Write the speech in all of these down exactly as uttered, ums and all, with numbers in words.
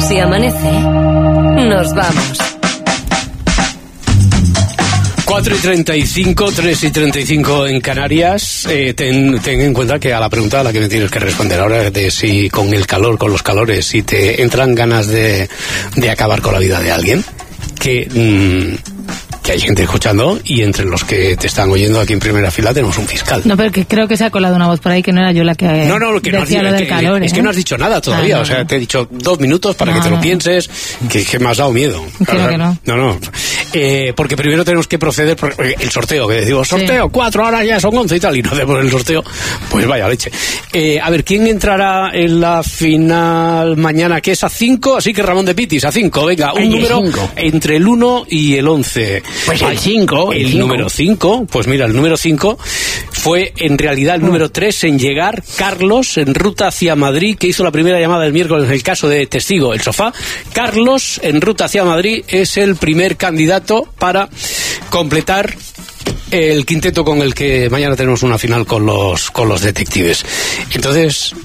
Si amanece, nos vamos. cuatro y treinta y cinco, tres y treinta y cinco en Canarias. Eh, ten, ten en cuenta que a la pregunta a la que me tienes que responder ahora, de si con el calor, con los calores, si te entran ganas de, de acabar con la vida de alguien, que... Mmm, que hay gente escuchando, y entre los que te están oyendo aquí en primera fila tenemos un fiscal. No, pero que creo que se ha colado una voz por ahí que no era yo la que no, no, lo que decía no has, lo del que, calor. Es ¿eh? que no has dicho nada todavía, ah, no, o sea, no. te he dicho dos minutos para no, que te lo no. pienses, que, que me has dado miedo. Creo o sea, que no. No, no. Eh, porque primero tenemos que proceder por el sorteo, que decimos, sorteo, sí. cuatro, ahora ya son once y tal, y no hacemos el sorteo, pues vaya leche. Eh, a ver, ¿quién entrará en la final mañana? Que es a cinco, así que Ramón de Pitis, a cinco, venga, un Ay, número cinco. Entre el uno y el once. Pues el cinco. El, el número cinco, pues mira, el número cinco fue en realidad el número tres en llegar, Carlos, en ruta hacia Madrid, que hizo la primera llamada el miércoles en el caso de testigo, el sofá. Carlos, en ruta hacia Madrid, es el primer candidato para completar el quinteto con el que mañana tenemos una final con los, con los detectives. Entonces,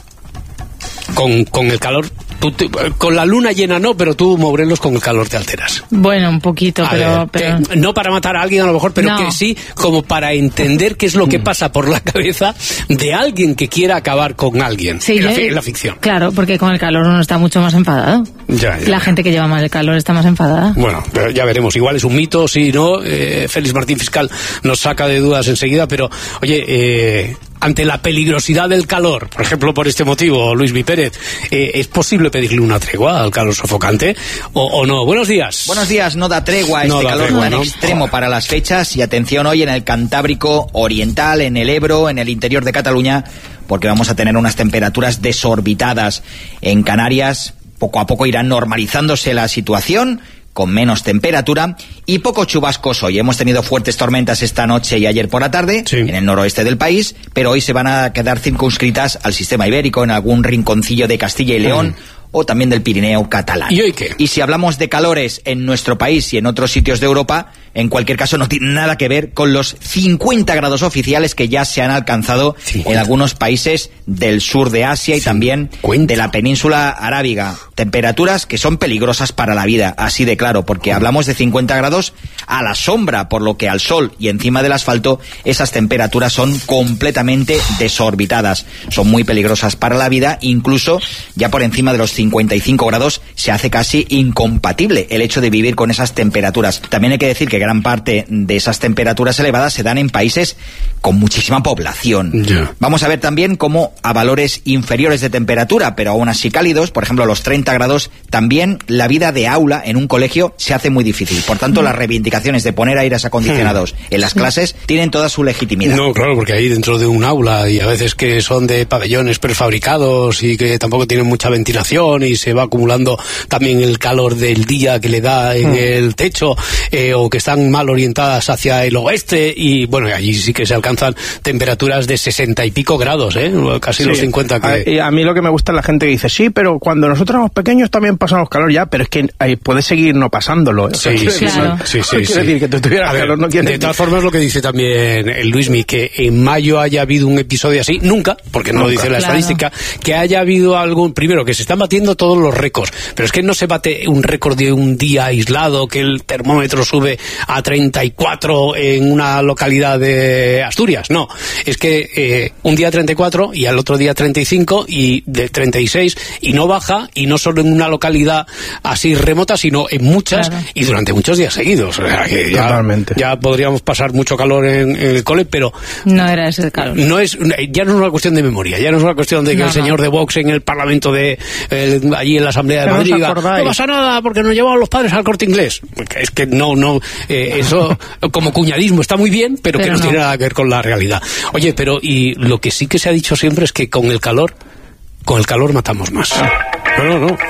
con, con el calor... Tú te, con la luna llena no, pero tú, Morelos, con el calor te alteras. Bueno, un poquito, a pero... ver, pero... Eh, no para matar a alguien a lo mejor, pero no. que sí, como para entender qué es lo que pasa por la cabeza de alguien que quiera acabar con alguien, sí, en, la, yo, en la ficción. Claro, porque con el calor uno está mucho más enfadado. Ya, ya, la ya. gente que lleva mal el calor está más enfadada. Bueno, pero ya veremos. Igual es un mito, sí, ¿no? Eh, Félix Martín Fiscal nos saca de dudas enseguida, pero, oye, eh... ante la peligrosidad del calor, por ejemplo, por este motivo, Luis Mi Pérez, eh, ¿es posible pedirle una tregua al calor sofocante o, o no? Buenos días. Buenos días, no da tregua no este da calor tregua, tan ¿no? extremo para las fechas, y atención hoy en el Cantábrico Oriental, en el Ebro, en el interior de Cataluña, porque vamos a tener unas temperaturas desorbitadas en Canarias. Poco a poco irán normalizándose la situación, con menos temperatura y pocos chubascos hoy. Hemos tenido fuertes tormentas esta noche y ayer por la tarde, sí, en el noroeste del país, pero hoy se van a quedar circunscritas al sistema ibérico, en algún rinconcillo de Castilla y León, mm. o también del Pirineo catalán. ¿Y hoy qué? Y si hablamos de calores en nuestro país y en otros sitios de Europa, en cualquier caso no tiene nada que ver con los cincuenta grados oficiales que ya se han alcanzado cincuenta en algunos países del sur de Asia y también de la península arábiga. Temperaturas que son peligrosas para la vida, así de claro, porque hablamos de cincuenta grados a la sombra, por lo que al sol y encima del asfalto esas temperaturas son completamente desorbitadas. Son muy peligrosas para la vida, incluso ya por encima de los cincuenta y cinco grados se hace casi incompatible el hecho de vivir con esas temperaturas. También hay que decir que gran parte de esas temperaturas elevadas se dan en países con muchísima población. Yeah. Vamos a ver también cómo a valores inferiores de temperatura, pero aún así cálidos, por ejemplo a los treinta grados, también la vida de aula en un colegio se hace muy difícil. Por tanto, las reivindicaciones de poner aires acondicionados en las clases tienen toda su legitimidad. No, claro, porque ahí dentro de un aula, y a veces que son de pabellones prefabricados y que tampoco tienen mucha ventilación, y se va acumulando también el calor del día que le da en mm. el techo, eh, o que están mal orientadas hacia el oeste, y bueno, allí sí que se alcanzan temperaturas de sesenta y pico grados, ¿eh? Casi sí, los cincuenta. Que... A, a mí lo que me gusta es la gente que dice, sí, pero cuando nosotros éramos pequeños también pasamos calor ya, pero es que eh, puedes seguir no pasándolo. ¿eh? Sí, sí, sí, claro. sí, sí, no sí. quiere decir que tú tuvieras calor, no quiere De decir... todas formas, lo que dice también el Luismi, que en mayo haya habido un episodio así, nunca, porque no nunca. lo dice la Claro. estadística, que haya habido algún, primero, que se están batiendo todos los récords, pero es que no se bate un récord de un día aislado, que el termómetro sube a treinta y cuatro en una localidad de Asturias, no, es que eh, un día treinta y cuatro y al otro día treinta y cinco y de treinta y seis, y no baja, y no solo en una localidad así remota, sino en muchas, claro, y durante muchos días seguidos. O sea, que ya, totalmente. Ya podríamos pasar mucho calor en, en el cole, pero no era ese calor. No es, ya no es una cuestión de memoria, ya no es una cuestión de que no, el señor no. de Vox en el Parlamento de eh, allí en la Asamblea de Madrid diga, no pasa nada porque nos llevaban los padres al Corte Inglés. Es que no, no, eh, eso como cuñadismo está muy bien, pero, pero que no, no tiene nada que ver con la realidad. Oye, pero y lo que sí que se ha dicho siempre es que con el calor, con el calor matamos más. Pero no, no.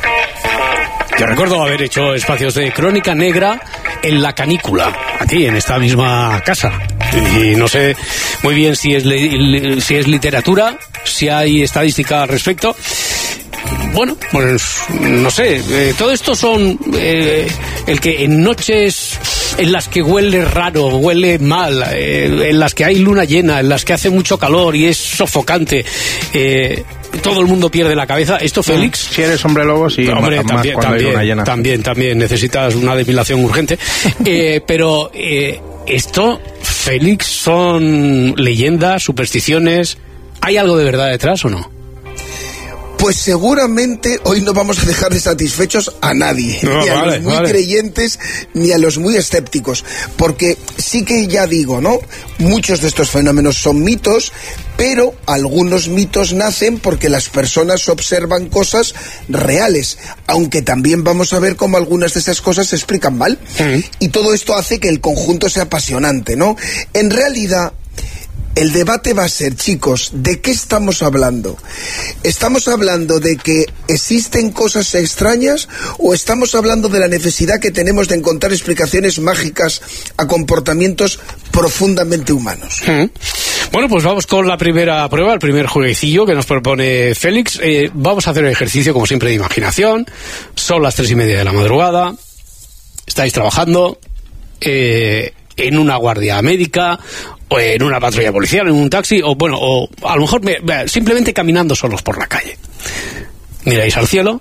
Yo recuerdo haber hecho espacios de crónica negra en la canícula, aquí en esta misma casa. Y no sé muy bien si es, li, si es literatura, si hay estadística al respecto. Bueno, pues no sé, eh, todo esto son eh, el que en noches en las que huele raro, huele mal, eh, en las que hay luna llena, en las que hace mucho calor y es sofocante, eh, todo el mundo pierde la cabeza. Esto, Félix... Si eres hombre lobo, sí. Hombre, también, más también, hay una también, también necesitas una depilación urgente. eh, pero eh, esto, Félix, son leyendas, supersticiones. ¿Hay algo de verdad detrás o no? Pues seguramente hoy no vamos a dejar de satisfechos a nadie, no, ni a vale, los muy vale. creyentes, ni a los muy escépticos, porque sí que ya digo, ¿no? Muchos de estos fenómenos son mitos, pero algunos mitos nacen porque las personas observan cosas reales, aunque también vamos a ver cómo algunas de esas cosas se explican mal, sí. Y todo esto hace que el conjunto sea apasionante, ¿no? En realidad, el debate va a ser, chicos, ¿de qué estamos hablando? ¿Estamos hablando de que existen cosas extrañas o estamos hablando de la necesidad que tenemos de encontrar explicaciones mágicas a comportamientos profundamente humanos? Mm. Bueno, pues vamos con la primera prueba, el primer jueguecillo que nos propone Félix. Eh, vamos a hacer el ejercicio, como siempre, de imaginación. Son las tres y media de la madrugada. Estáis trabajando eh, en una guardia médica, o en una patrulla policial, en un taxi, o bueno, o a lo mejor me, simplemente caminando solos por la calle. Miráis al cielo,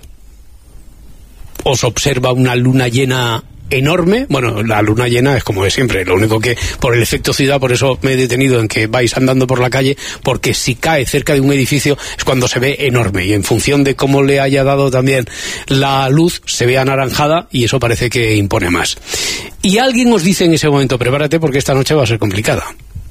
os observa una luna llena enorme. Bueno, la luna llena es como de siempre, lo único que por el efecto ciudad, por eso me he detenido en que vais andando por la calle, porque si cae cerca de un edificio es cuando se ve enorme, y en función de cómo le haya dado también la luz, se ve anaranjada, y eso parece que impone más. Y alguien os dice en ese momento, prepárate porque esta noche va a ser complicada.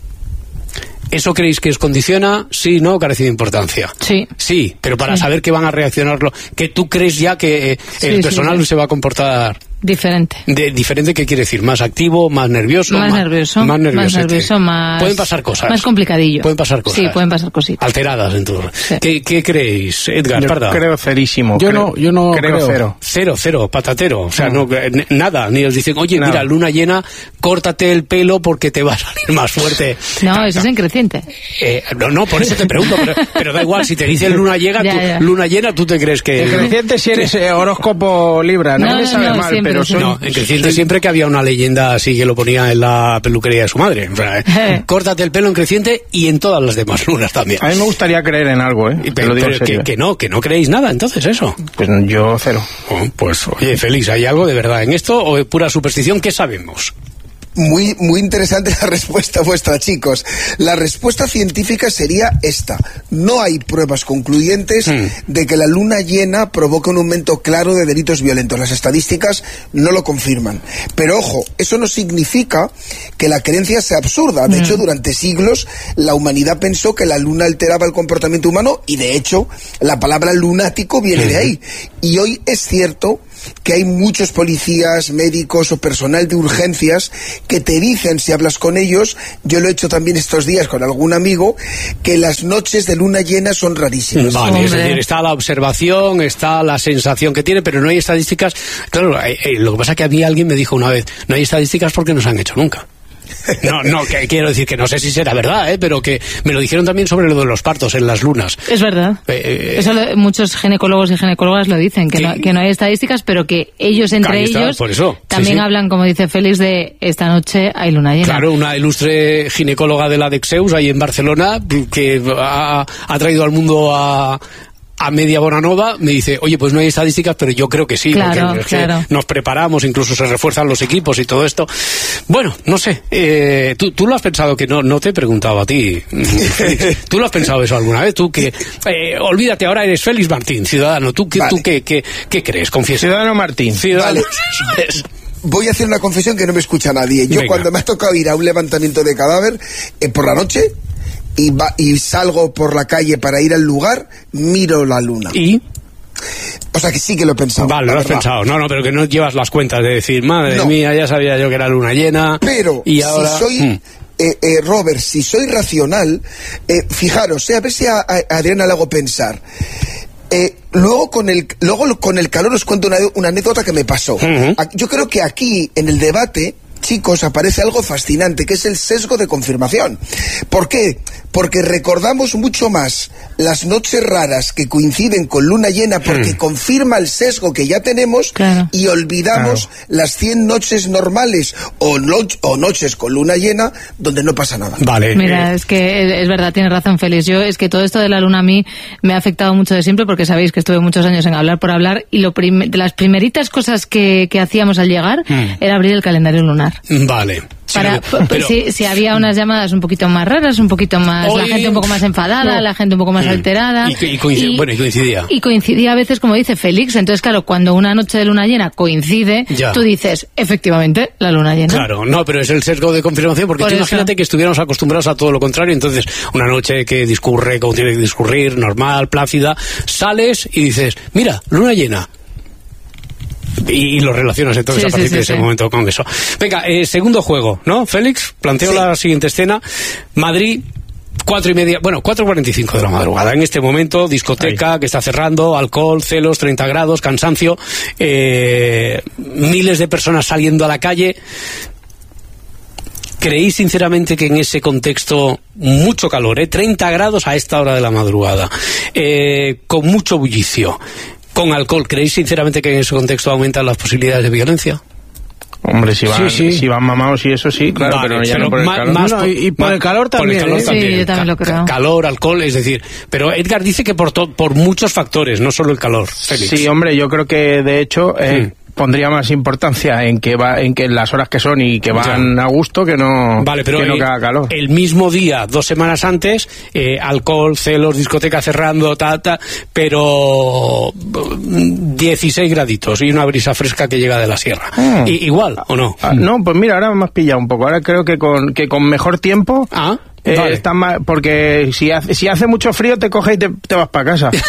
¿Eso creéis que os condiciona? Sí, no, carece de importancia. Sí. Sí, pero para sí. saber que van a reaccionarlo, que tú crees ya que eh, el sí, personal sí, sí. se va a comportar... Diferente. De, ¿Diferente qué quiere decir? ¿Más activo? ¿Más nervioso? Más, más nervioso. Más nervioso. Más nervioso, más... Pueden pasar cosas. Más complicadillo. Pueden pasar cosas. Sí, pueden pasar cositas. Alteradas, entonces. Sí. ¿Qué, ¿Qué creéis, Edgar Yo Parda? creo cerísimo. Yo creo, no, yo no creo, creo. Cero. Cero, cero, patatero. O sea, no. no, nada. Ni os dicen, oye, nada. Mira, luna llena, córtate el pelo porque te va a salir más fuerte. No, eso es increciente. Eh, no, no, por eso te pregunto. pero, pero da igual, si te dicen luna llena, ya, tú, ya. luna llena, ¿tú te crees que...? Increciente si eres eh, horóscopo Libra, no, no me no, sabe no, mal, pero... Son... No, increciente siempre que había una leyenda así que lo ponía en la peluquería de su madre. O sea, eh, córtate el pelo en creciente y en todas las demás lunas también. A mí me gustaría creer en algo, ¿eh? Y, pero, lo digo pero que, que no, que no creéis nada, entonces eso. Pues yo cero. Oh, pues oye, Félix, ¿hay algo de verdad en esto o es pura superstición? ¿Qué sabemos? Muy, muy interesante la respuesta vuestra, chicos. La respuesta científica sería esta. No hay pruebas concluyentes mm. de que la luna llena provoque un aumento claro de delitos violentos. Las estadísticas no lo confirman. Pero ojo, eso no significa que la creencia sea absurda. De mm. hecho, durante siglos la humanidad pensó que la luna alteraba el comportamiento humano y de hecho la palabra lunático viene mm. de ahí. Y hoy es cierto que hay muchos policías, médicos o personal de urgencias que te dicen, si hablas con ellos, yo lo he hecho también estos días con algún amigo, que las noches de luna llena son rarísimas. Vale, es decir, está la observación, está la sensación que tiene, pero no hay estadísticas. Claro, eh, eh, lo que pasa es que a mí alguien me dijo una vez, no hay estadísticas porque no se han hecho nunca. No, no, que quiero decir que no sé si será verdad, ¿eh? Pero que me lo dijeron también sobre lo de los partos en las lunas. Es verdad. Eh, eh, Eso lo, muchos ginecólogos y ginecólogas lo dicen, que, no, que no hay estadísticas, pero que ellos entre está, ellos por eso. también sí, sí. hablan, como dice Félix, de esta noche hay luna llena. Claro, una ilustre ginecóloga de la Dexeus, ahí en Barcelona, que ha, ha traído al mundo a... a media Bonanova, me dice, oye, pues no hay estadísticas, pero yo creo que sí, claro, porque claro. nos preparamos, incluso se refuerzan los equipos y todo esto. Bueno, no sé, eh, ¿tú, tú lo has pensado, que no, no te he preguntado a ti, Félix, ¿tú lo has pensado eso alguna vez? Tú que, eh, olvídate, ahora eres Félix Martín, ciudadano, ¿tú, que, vale. ¿tú qué, qué, qué crees? Confiesa. Ciudadano Martín. Ciudadano. Vale. Voy a hacer una confesión que no me escucha nadie. Yo Venga. Cuando me ha tocado ir a un levantamiento de cadáver, eh, por la noche, Y, va, y salgo por la calle para ir al lugar, miro la luna. ¿Y? O sea que sí que lo he pensado. Vale, lo has pensado. No, no, pero que no llevas las cuentas de decir, madre no. mía, ya sabía yo que era luna llena. Pero y ahora... si soy... Mm. Eh, eh, Robert, si soy racional, eh, fijaros, eh, a ver si a, a Adriana le hago pensar. Eh, luego con el luego con el calor os cuento una, una anécdota que me pasó. Uh-huh. Yo creo que aquí, en el debate... chicos, aparece algo fascinante, que es el sesgo de confirmación. ¿Por qué? Porque recordamos mucho más las noches raras que coinciden con luna llena, porque hmm. confirma el sesgo que ya tenemos, claro. y olvidamos claro. las cien noches normales o, no, o noches con luna llena donde no pasa nada. Vale. Mira, es que es verdad, tienes razón, Félix. Yo es que todo esto de la luna a mí me ha afectado mucho de siempre, porque sabéis que estuve muchos años en Hablar por Hablar, y lo prim- de las primeritas cosas que, que hacíamos al llegar hmm. era abrir el calendario lunar. Vale. Para, sí, pero... si, si había unas llamadas un poquito más raras, un poquito más, Hoy... la gente un poco más enfadada, no. la gente un poco más mm. alterada. Y, y, coincid... y, bueno, y coincidía. Y coincidía a veces, como dice Félix. Entonces, claro, cuando una noche de luna llena coincide, ya. tú dices, efectivamente, la luna llena. Claro, no, pero es el sesgo de confirmación, porque Por tú eso. imagínate que estuviéramos acostumbrados a todo lo contrario. Entonces, una noche que discurre como tiene que discurrir, normal, plácida, sales y dices, mira, luna llena. Y, y lo relacionas entonces sí, a partir sí, sí, de ese sí. momento con eso. Venga, eh, segundo juego, ¿no, Félix? Planteo sí. la siguiente escena. Madrid, cuatro y media, bueno, cuatro cuarenta y cinco de la madrugada. En este momento, discoteca Ahí. que está cerrando, alcohol, celos, treinta grados, cansancio, eh, miles de personas saliendo a la calle. ¿Creéis sinceramente que en ese contexto, mucho calor, eh, treinta grados a esta hora de la madrugada, eh, con mucho bullicio, con alcohol, ¿creéis sinceramente que en ese contexto aumentan las posibilidades de violencia? Hombre, si van, sí, sí. si van mamados y eso sí, claro, vale, pero ya pero no por el ma- calor. Más no, por, y por el calor también, por el calor ¿eh? también. Sí, yo también lo creo. Calor, alcohol, es decir, pero Edgar dice que por, to- por muchos factores, no solo el calor, Félix. Sí, hombre, yo creo que de hecho... Eh, mm. pondría más importancia en que va en que las horas que son y que van ya. a gusto que no vale, pero que no eh, que haga calor. El mismo día, dos semanas antes, eh, alcohol, celos, discoteca cerrando, ta, ta, pero dieciséis graditos y una brisa fresca que llega de la sierra. Mm. I, igual, ¿o no? Ah, no, pues mira, ahora me has pillado un poco. Ahora creo que con que con mejor tiempo... ¿Ah? Eh, vale. está más, porque si hace, si hace mucho frío te coges y te, te vas para casa.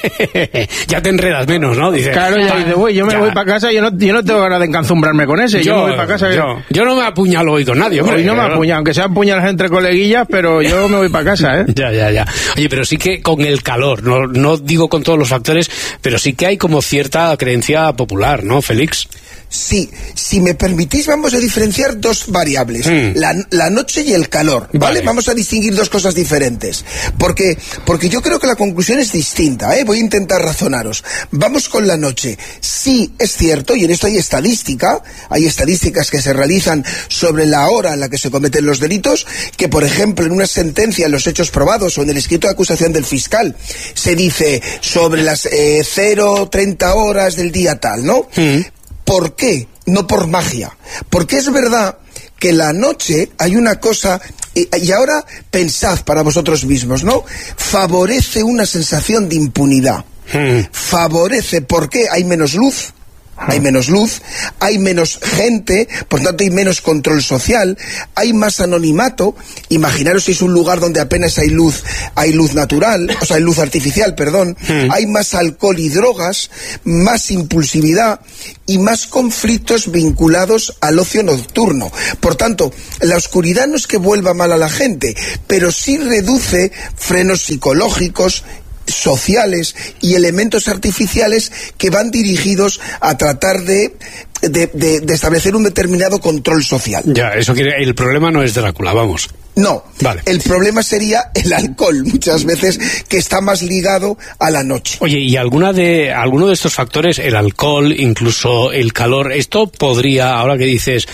Ya te enredas menos, ¿no? Dice, claro, ya dices, güey, yo me ya. voy para casa, yo no, yo no tengo ganas de encazumbrarme con ese, yo, yo me voy para casa. Yo, que... yo no me apuñalo hoy con nadie, hombre. Hoy no me apuñalo, aunque sean puñalas entre coleguillas, pero yo me voy para casa, ¿eh? Ya, ya, ya. Oye, pero sí que con el calor, no, no digo con todos los factores, pero sí que hay como cierta creencia popular, ¿no, Félix? Sí, si me permitís vamos a diferenciar dos variables, mm. la, la noche y el calor, ¿vale? ¿vale? Vamos a distinguir dos cosas diferentes, porque, porque yo creo que la conclusión es distinta, ¿eh? Voy a intentar razonaros. Vamos con la noche. Sí, es cierto, y en esto hay estadística, hay estadísticas que se realizan sobre la hora en la que se cometen los delitos, que por ejemplo en una sentencia, en los hechos probados o en el escrito de acusación del fiscal, se dice sobre las eh, cero treinta horas del día tal, ¿no? Mm. ¿Por qué? No por magia. Porque es verdad que la noche hay una cosa, y, y ahora pensad para vosotros mismos, ¿no? Favorece una sensación de impunidad. Hmm. Favorece, ¿por qué? Hay menos luz. Hay menos luz, hay menos gente, por tanto hay menos control social, hay más anonimato. Imaginaros si es un lugar donde apenas hay luz, hay luz natural, o sea, hay luz artificial, perdón, mm. hay más alcohol y drogas, más impulsividad y más conflictos vinculados al ocio nocturno. Por tanto, la oscuridad no es que vuelva mal a la gente, pero sí reduce frenos psicológicos, sociales y elementos artificiales que van dirigidos a tratar de, de, de, de establecer un determinado control social. Ya, eso quiere, el problema no es Drácula, vamos. No, vale. El problema sería el alcohol, muchas veces, que está más ligado a la noche. Oye, ¿y alguna de, alguno de estos factores, el alcohol, incluso el calor, esto podría, ahora que dices,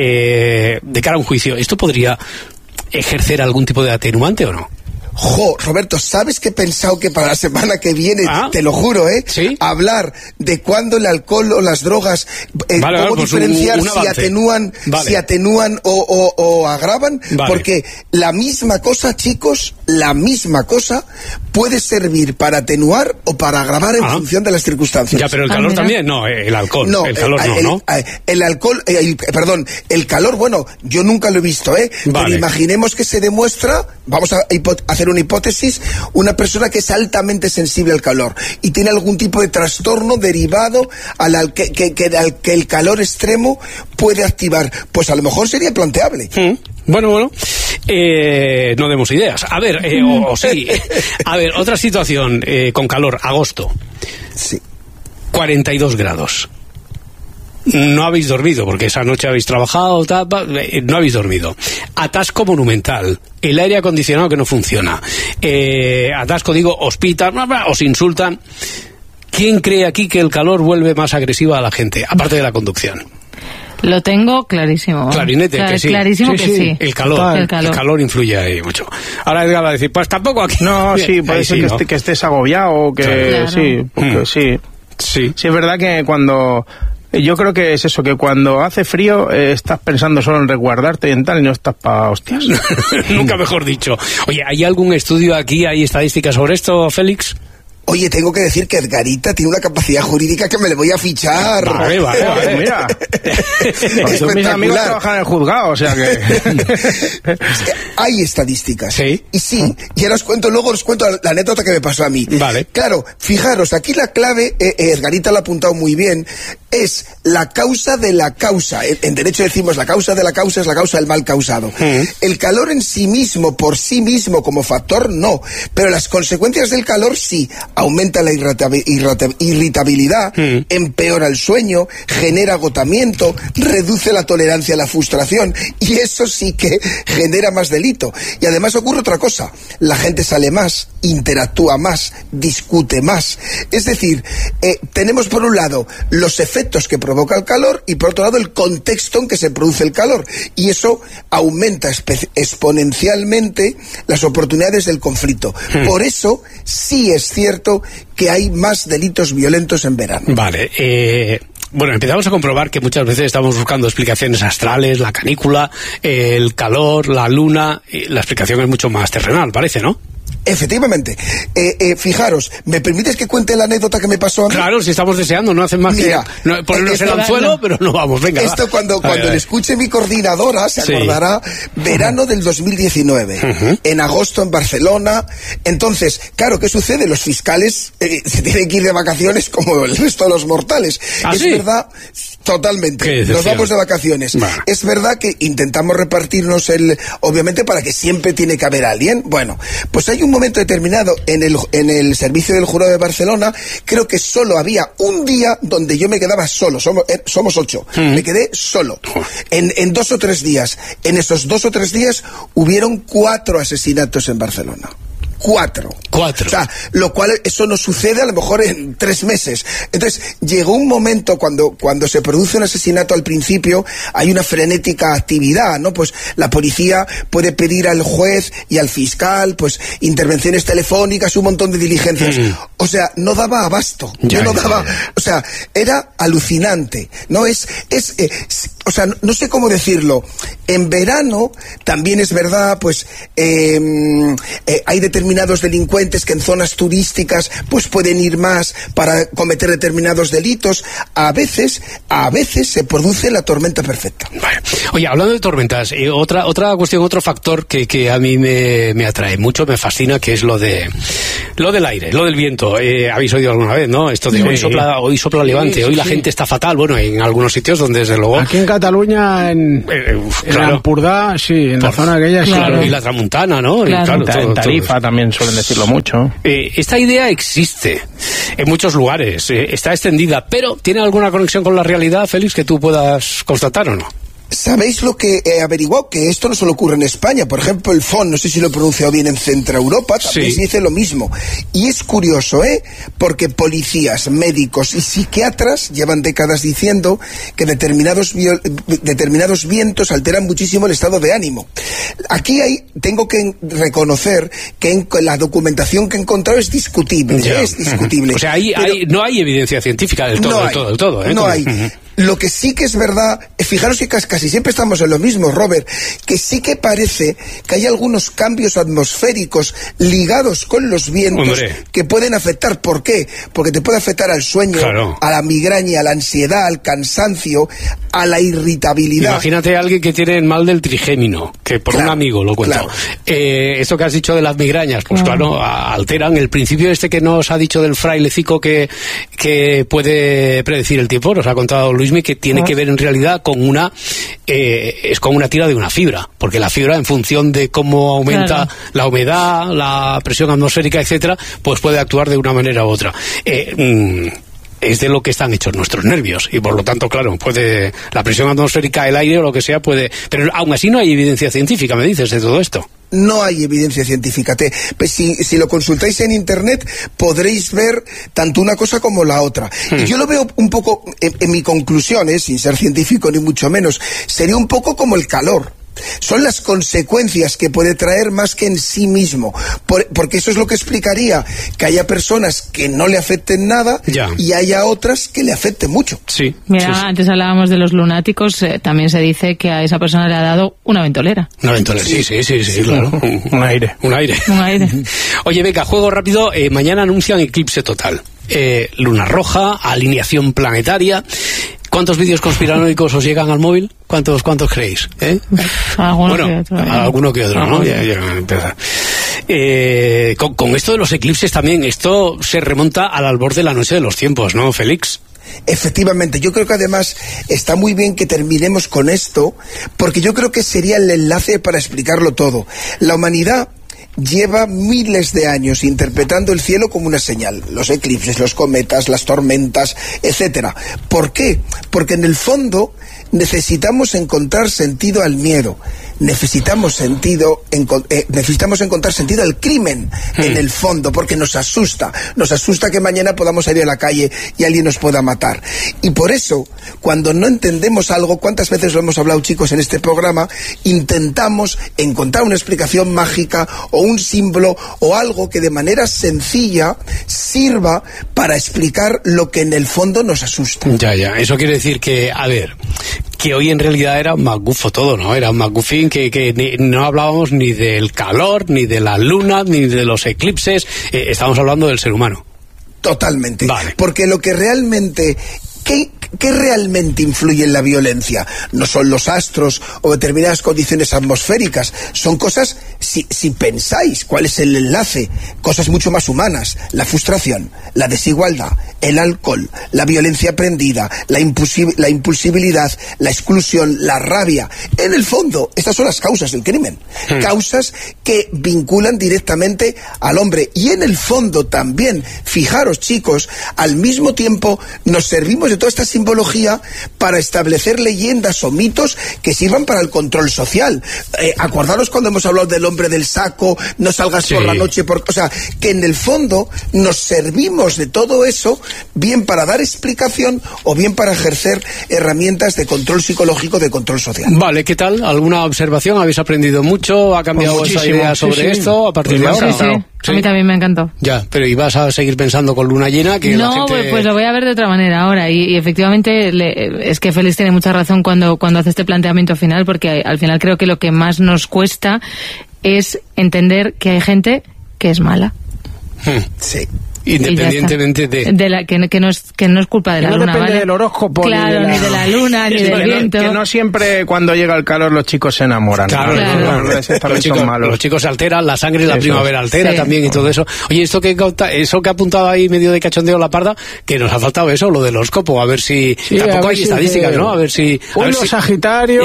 eh, de cara a un juicio, esto podría ejercer algún tipo de atenuante o no? Jo, Roberto, ¿sabes que he pensado que para la semana que viene, ¿Ah? te lo juro, eh? ¿Sí? Hablar de cuándo el alcohol o las drogas, eh, vale, cómo vale, diferenciar pues un, un si atenúan, vale. si atenúan o, o, o agravan, vale. Porque la misma cosa, chicos, la misma cosa puede servir para atenuar o para agravar en ah. función de las circunstancias. Ya, pero el calor ah, también, no, el alcohol, no, el calor el, no, el, ¿no? El, el alcohol, el, perdón, el calor, bueno, yo nunca lo he visto, eh, vale. Pero imaginemos que se demuestra, vamos a hipo- hacer una hipótesis, una persona que es altamente sensible al calor y tiene algún tipo de trastorno derivado al, al que, que, que, al que el calor extremo puede activar, pues a lo mejor sería planteable. Mm. Bueno, bueno, eh, no demos ideas. A ver, eh, o, o sí. A ver, otra situación eh, con calor, agosto. Sí. cuarenta y dos grados. no habéis dormido, porque esa noche habéis trabajado, tal, no habéis dormido. Atasco monumental, el aire acondicionado que no funciona, eh, atasco, digo, os pitan, os insultan. ¿Quién cree aquí que el calor vuelve más agresiva a la gente, aparte de la conducción? Lo tengo clarísimo. Clarinete, Clar- que sí. Clarísimo sí, que sí. sí. El calor, el calor, el calor influye ahí mucho. Ahora Edgar va a decir, pues tampoco aquí. No, sí, puede ser sí, que, ¿no? esté, que estés agobiado, que claro. sí, porque mm. sí. Sí. Sí, es verdad que cuando... Yo creo que es eso, que cuando hace frío eh, estás pensando solo en resguardarte y en tal y no estás pa' hostias. Nunca mejor dicho. Oye, ¿hay algún estudio aquí, hay estadísticas sobre esto, Félix? Oye, tengo que decir que Edgarita tiene una capacidad jurídica que me le voy a fichar. Vale, vale, vale, mira. Pues mis amigos trabajan en el juzgado, o sea que... Hay estadísticas. Sí. Y sí, y ahora os cuento, luego os cuento la anécdota que me pasó a mí. Vale. Claro, fijaros, aquí la clave, eh, Edgarita lo ha apuntado muy bien, es la causa de la causa. En, en derecho decimos la causa de la causa es la causa del mal causado. Mm. El calor en sí mismo, por sí mismo, como factor, no. Pero las consecuencias del calor sí. Aumenta la irritabilidad, mm. empeora el sueño, genera agotamiento, reduce la tolerancia a la frustración, y eso sí que genera más delito. Y además ocurre otra cosa, la gente sale más, interactúa más, discute más. Es decir, eh, tenemos por un lado los efectos que provoca el calor y por otro lado el contexto en que se produce el calor, y eso aumenta exponencialmente las oportunidades del conflicto. Mm. Por eso sí es cierto que hay más delitos violentos en verano. Vale, eh... Bueno, empezamos a comprobar que muchas veces estamos buscando explicaciones astrales, la canícula, el calor, la luna, y la explicación es mucho más terrenal, parece, ¿no? Efectivamente. Eh, eh, fijaros, ¿me permites que cuente la anécdota que me pasó a mí? Claro, si estamos deseando, no hacen más Mira, que no, ponernos el anzuelo, pero no vamos, venga. Esto va. cuando, cuando le escuche mi coordinadora se sí. acordará, verano del dos mil diecinueve, uh-huh. en agosto en Barcelona. Entonces, claro, ¿qué sucede? Los fiscales eh, se tienen que ir de vacaciones como el resto de los mortales. ¿Ah, es sí? verdad, totalmente. Nos vamos de vacaciones. Bah. Es verdad que intentamos repartirnos el, obviamente para que siempre tiene que haber alguien. Bueno, pues hay un momento determinado en el, en el servicio del jurado de Barcelona, creo que solo había un día donde yo me quedaba solo, somos, eh, somos ocho, mm. me quedé solo, en, en dos o tres días, en esos dos o tres días hubieron cuatro asesinatos en Barcelona. Cuatro. Cuatro. O sea, lo cual, eso no sucede a lo mejor en tres meses. Entonces, llegó un momento cuando, cuando se produce un asesinato al principio, hay una frenética actividad, ¿no? Pues la policía puede pedir al juez y al fiscal, pues, intervenciones telefónicas, un montón de diligencias. Mm. O sea, no daba abasto. Ya, Yo no ya, daba, ya. O sea, era alucinante, ¿no? Es, es, eh, o sea, no, no sé cómo decirlo. En verano, también es verdad, pues, eh, eh, hay determinados delincuentes que en zonas turísticas pues pueden ir más para cometer determinados delitos. A veces, a veces se produce la tormenta perfecta. Vale. Oye, hablando de tormentas, eh, otra otra cuestión, otro factor que, que a mí me, me atrae mucho, me fascina, que es lo de lo del aire, lo del viento. Eh, habéis oído alguna vez, ¿no? Esto de sí. hoy sopla, hoy sopla levante, sí, sí, hoy la sí. gente está fatal. Bueno, en algunos sitios donde desde luego. Aquí en Cataluña, en, eh, uf, en claro. Ampurdá, sí, en Por, la zona aquella, claro. sí. Y la Tramuntana, ¿no? Claro. Y, claro, todo, en Tarifa todo también suelen decirlo mucho. Eh, esta idea existe en muchos lugares, eh, está extendida, pero ¿tiene alguna conexión con la realidad, Félix, que tú puedas constatar o no? ¿Sabéis lo que he averiguado? Que esto no solo ocurre en España. Por ejemplo, el F O N, no sé si lo he pronunciado bien, en Centro Europa, también sí. se dice lo mismo. Y es curioso, ¿eh? Porque policías, médicos y psiquiatras llevan décadas diciendo que determinados, determinados vientos alteran muchísimo el estado de ánimo. Aquí hay, tengo que reconocer que en la documentación que he encontrado es discutible, ya. es discutible. O sea, ahí, pero hay, no hay evidencia científica del todo, no del hay, todo, del todo. ¿eh? No hay. Lo que sí que es verdad, fijaros que casi siempre estamos en lo mismo, Robert, que sí que parece que hay algunos cambios atmosféricos ligados con los vientos Hombre. que pueden afectar. ¿Por qué? Porque te puede afectar al sueño, claro. a la migraña, a la ansiedad, al cansancio, a la irritabilidad. Imagínate a alguien que tiene el mal del trigémino, que por claro, un amigo lo cuento. Claro. Eh, esto que has dicho de las migrañas, pues claro, claro alteran el principio este que nos ha dicho del frailecico que, que puede predecir el tiempo, nos ha contado Luismi, que tiene que ver en realidad con una eh, es como una tira de una fibra, porque la fibra, en función de cómo aumenta claro. la humedad, la presión atmosférica, etcétera, pues puede actuar de una manera u otra. Eh, mmm, es de lo que están hechos nuestros nervios, y por lo tanto, claro, puede la presión atmosférica, el aire o lo que sea puede, pero aún así no hay evidencia científica, me dices, de todo esto. No hay evidencia científica. Te, pues si, si lo consultáis en internet podréis ver tanto una cosa como la otra. Hmm. Y yo lo veo un poco, en, en mi conclusión, ¿eh? sin ser científico ni mucho menos, sería un poco como el calor. Son las consecuencias que puede traer más que en sí mismo, Por, porque eso es lo que explicaría que haya personas que no le afecten nada ya. y haya otras que le afecten mucho. Sí. Mira, sí, sí. antes hablábamos de los lunáticos, eh, también se dice que a esa persona le ha dado una ventolera. Una ventolera, sí, sí, sí, sí, sí claro. Un, un aire. Un aire. Un aire. Oye, venga, juego rápido. Eh, mañana anuncian eclipse total. Eh, luna roja, alineación planetaria. ¿Cuántos vídeos conspiranoicos os llegan al móvil? ¿Cuántos cuántos creéis? ¿Eh? Alguno bueno, que otro. ¿eh? Alguno que otro, ¿no? Ya, ya empieza. Eh, con, con esto de los eclipses también, esto se remonta al albor de la noche de los tiempos, ¿no, Félix? Efectivamente, yo creo que además está muy bien que terminemos con esto, porque yo creo que sería el enlace para explicarlo todo. La humanidad lleva miles de años interpretando el cielo como una señal, los eclipses, los cometas, las tormentas, etcétera. ¿Por qué? Porque en el fondo necesitamos encontrar sentido al miedo, necesitamos sentido en, eh, necesitamos encontrar sentido al crimen hmm. en el fondo, porque nos asusta, nos asusta que mañana podamos salir a la calle y alguien nos pueda matar. Y por eso, cuando no entendemos algo, cuántas veces lo hemos hablado, chicos, en este programa, intentamos encontrar una explicación mágica o un símbolo o algo que de manera sencilla sirva para explicar lo que en el fondo nos asusta. Ya, ya, eso quiere decir que, a ver, que hoy en realidad era un magufo todo, ¿no? Era un magufín que, que ni, no hablábamos ni del calor, ni de la luna, ni de los eclipses, eh, estamos hablando del ser humano. Totalmente. Vale. Porque lo que realmente... ¿Qué, ¿Qué realmente influye en la violencia? No son los astros o determinadas condiciones atmosféricas, son cosas, si, si pensáis cuál es el enlace, cosas mucho más humanas: la frustración, la desigualdad, el alcohol, la violencia aprendida, la, impulsi- la impulsibilidad, la exclusión, la rabia. En el fondo, estas son las causas del crimen, hmm. causas que vinculan directamente al hombre. Y en el fondo también, fijaros, chicos, al mismo tiempo nos servimos de toda esta simbología para establecer leyendas o mitos que sirvan para el control social. Eh, acordaros cuando hemos hablado del hombre del saco, no salgas sí. por la noche, por, o sea, que en el fondo nos servimos de todo eso, bien para dar explicación o bien para ejercer herramientas de control psicológico, de control social. Vale, ¿qué tal? ¿Alguna observación? ¿Habéis aprendido mucho? ¿Ha cambiado pues esa idea sobre sí, sí. esto a partir pues de ahora? Sí, sí. Sí. A mí también me encantó. Ya, pero ¿y vas a seguir pensando con luna llena? Que no, la gente... pues, pues lo voy a ver de otra manera ahora. Y, y efectivamente, le, es que Félix tiene mucha razón cuando, cuando hace este planteamiento final, porque al final creo que lo que más nos cuesta es entender que hay gente que es mala. Hmm. Sí. Independientemente de... de la, que, que, no es, que no es culpa de la no luna, depende ¿vale? del horóscopo, claro, ni de la, ni de la luna, ni del viento. Que no siempre cuando llega el calor los chicos se enamoran. Claro, claro. claro. Los, los, chicos, los chicos se alteran, la sangre, la eso primavera altera sí. también y todo eso. Oye, esto que eso que ha apuntado ahí medio de cachondeo la Parda, que nos ha faltado eso, lo del horóscopo, a ver si... Sí, tampoco hay si estadísticas, que... ¿no? A ver si... A Uy, ver los si... Sagitario...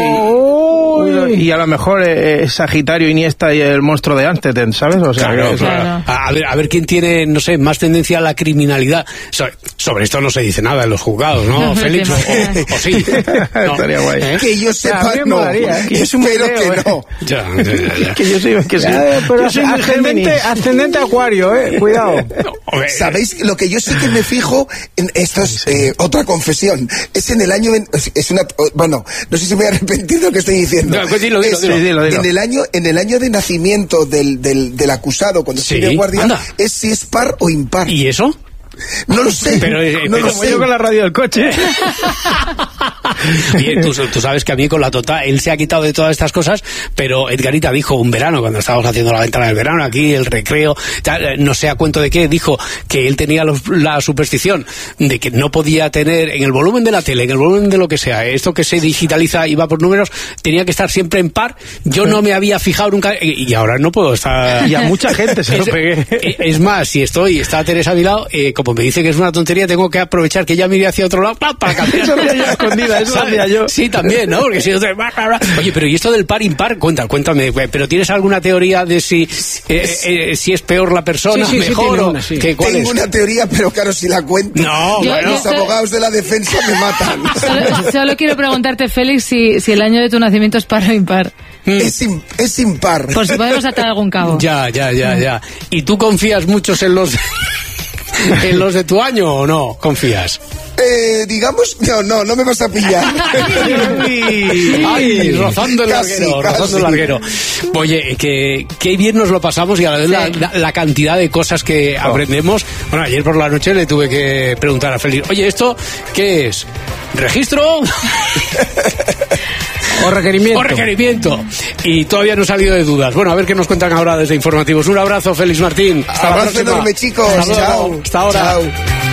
Uy. Y a lo mejor eh, Sagitario, Iniesta y el monstruo de Amsterdam, ¿sabes? O sea, claro, que, claro. A, a, ver, a ver quién tiene, no sé, más tendencia a la criminalidad. So, sobre esto no se dice nada en los juzgados, ¿no, Félix? O, o sí. No. Estaría guay. ¿Eh? Que yo sepa, ya, no. Molaría, ¿eh? Es un Espero que eh. no. Ya, ya, ya, ya. Que yo soy, que soy, ya, pero yo soy ascendente, ascendente Acuario, ¿eh? Cuidado. No, ¿sabéis? Lo que yo sí que me fijo, en esto es eh, otra confesión, es en el año, es una, bueno, no sé si me voy a arrepentir de lo que estoy diciendo. No, pues dilo, dilo, es, dilo, dilo, dilo. En el año, en el año de nacimiento del, del, del acusado, cuando sí, estoy de guardia, anda. es si es par o impar. ¿Y eso? No lo sé. Pero, eh, no pero lo como sé. yo con la radio del coche. Oye, tú, tú sabes que a mí con la Tota, él se ha quitado de todas estas cosas, pero Edgarita dijo un verano, cuando estábamos haciendo la ventana del verano, aquí el recreo, tal, no sé a cuento de qué, dijo que él tenía los, la superstición de que no podía tener, en el volumen de la tele, en el volumen de lo que sea, esto que se digitaliza y va por números, tenía que estar siempre en par. Yo no me había fijado nunca, y ahora no puedo estar... Y a mucha gente se es, lo pegué. Es más, si estoy, está Teresa a mi lado, eh, como me dice que es una tontería, tengo que aprovechar que ella mire hacia otro lado para cambiar. Eso ya escondida, eso ¿sabes? Yo. Sí, también, ¿no? Porque si no te... Oye, pero ¿y esto del par impar? Cuenta, cuéntame, ¿pero tienes alguna teoría de si eh, eh, si es peor la persona, sí, sí, mejor sí, o...? Una, sí. ¿Qué, cuál Tengo es? Una teoría, pero claro, si la cuento, no, yo, bueno. los yo, abogados de la defensa me matan. Solo, solo quiero preguntarte, Félix, si, si el año de tu nacimiento es par o impar. Es, in, es impar. Por si podemos atar algún cabo. Ya, ya, ya, ya. ¿Y tú confías muchos en los... ¿En los de tu año o no confías? Eh, digamos, no, no, no me vas a pillar. Ay, rozando el casi, larguero, casi. rozando el larguero. Oye, que, que bien nos lo pasamos y a la vez sí. la, la, la cantidad de cosas que oh. aprendemos. Bueno, ayer por la noche le tuve que preguntar a Félix, oye, ¿esto qué es? ¿Registro? O requerimiento. O requerimiento. Y todavía no he salido de dudas. Bueno, a ver qué nos cuentan ahora desde Informativos. Un abrazo, Félix Martín. Hasta abrazo la próxima. Enorme, chicos. Hasta Chao. Luego. Hasta ahora. Chao.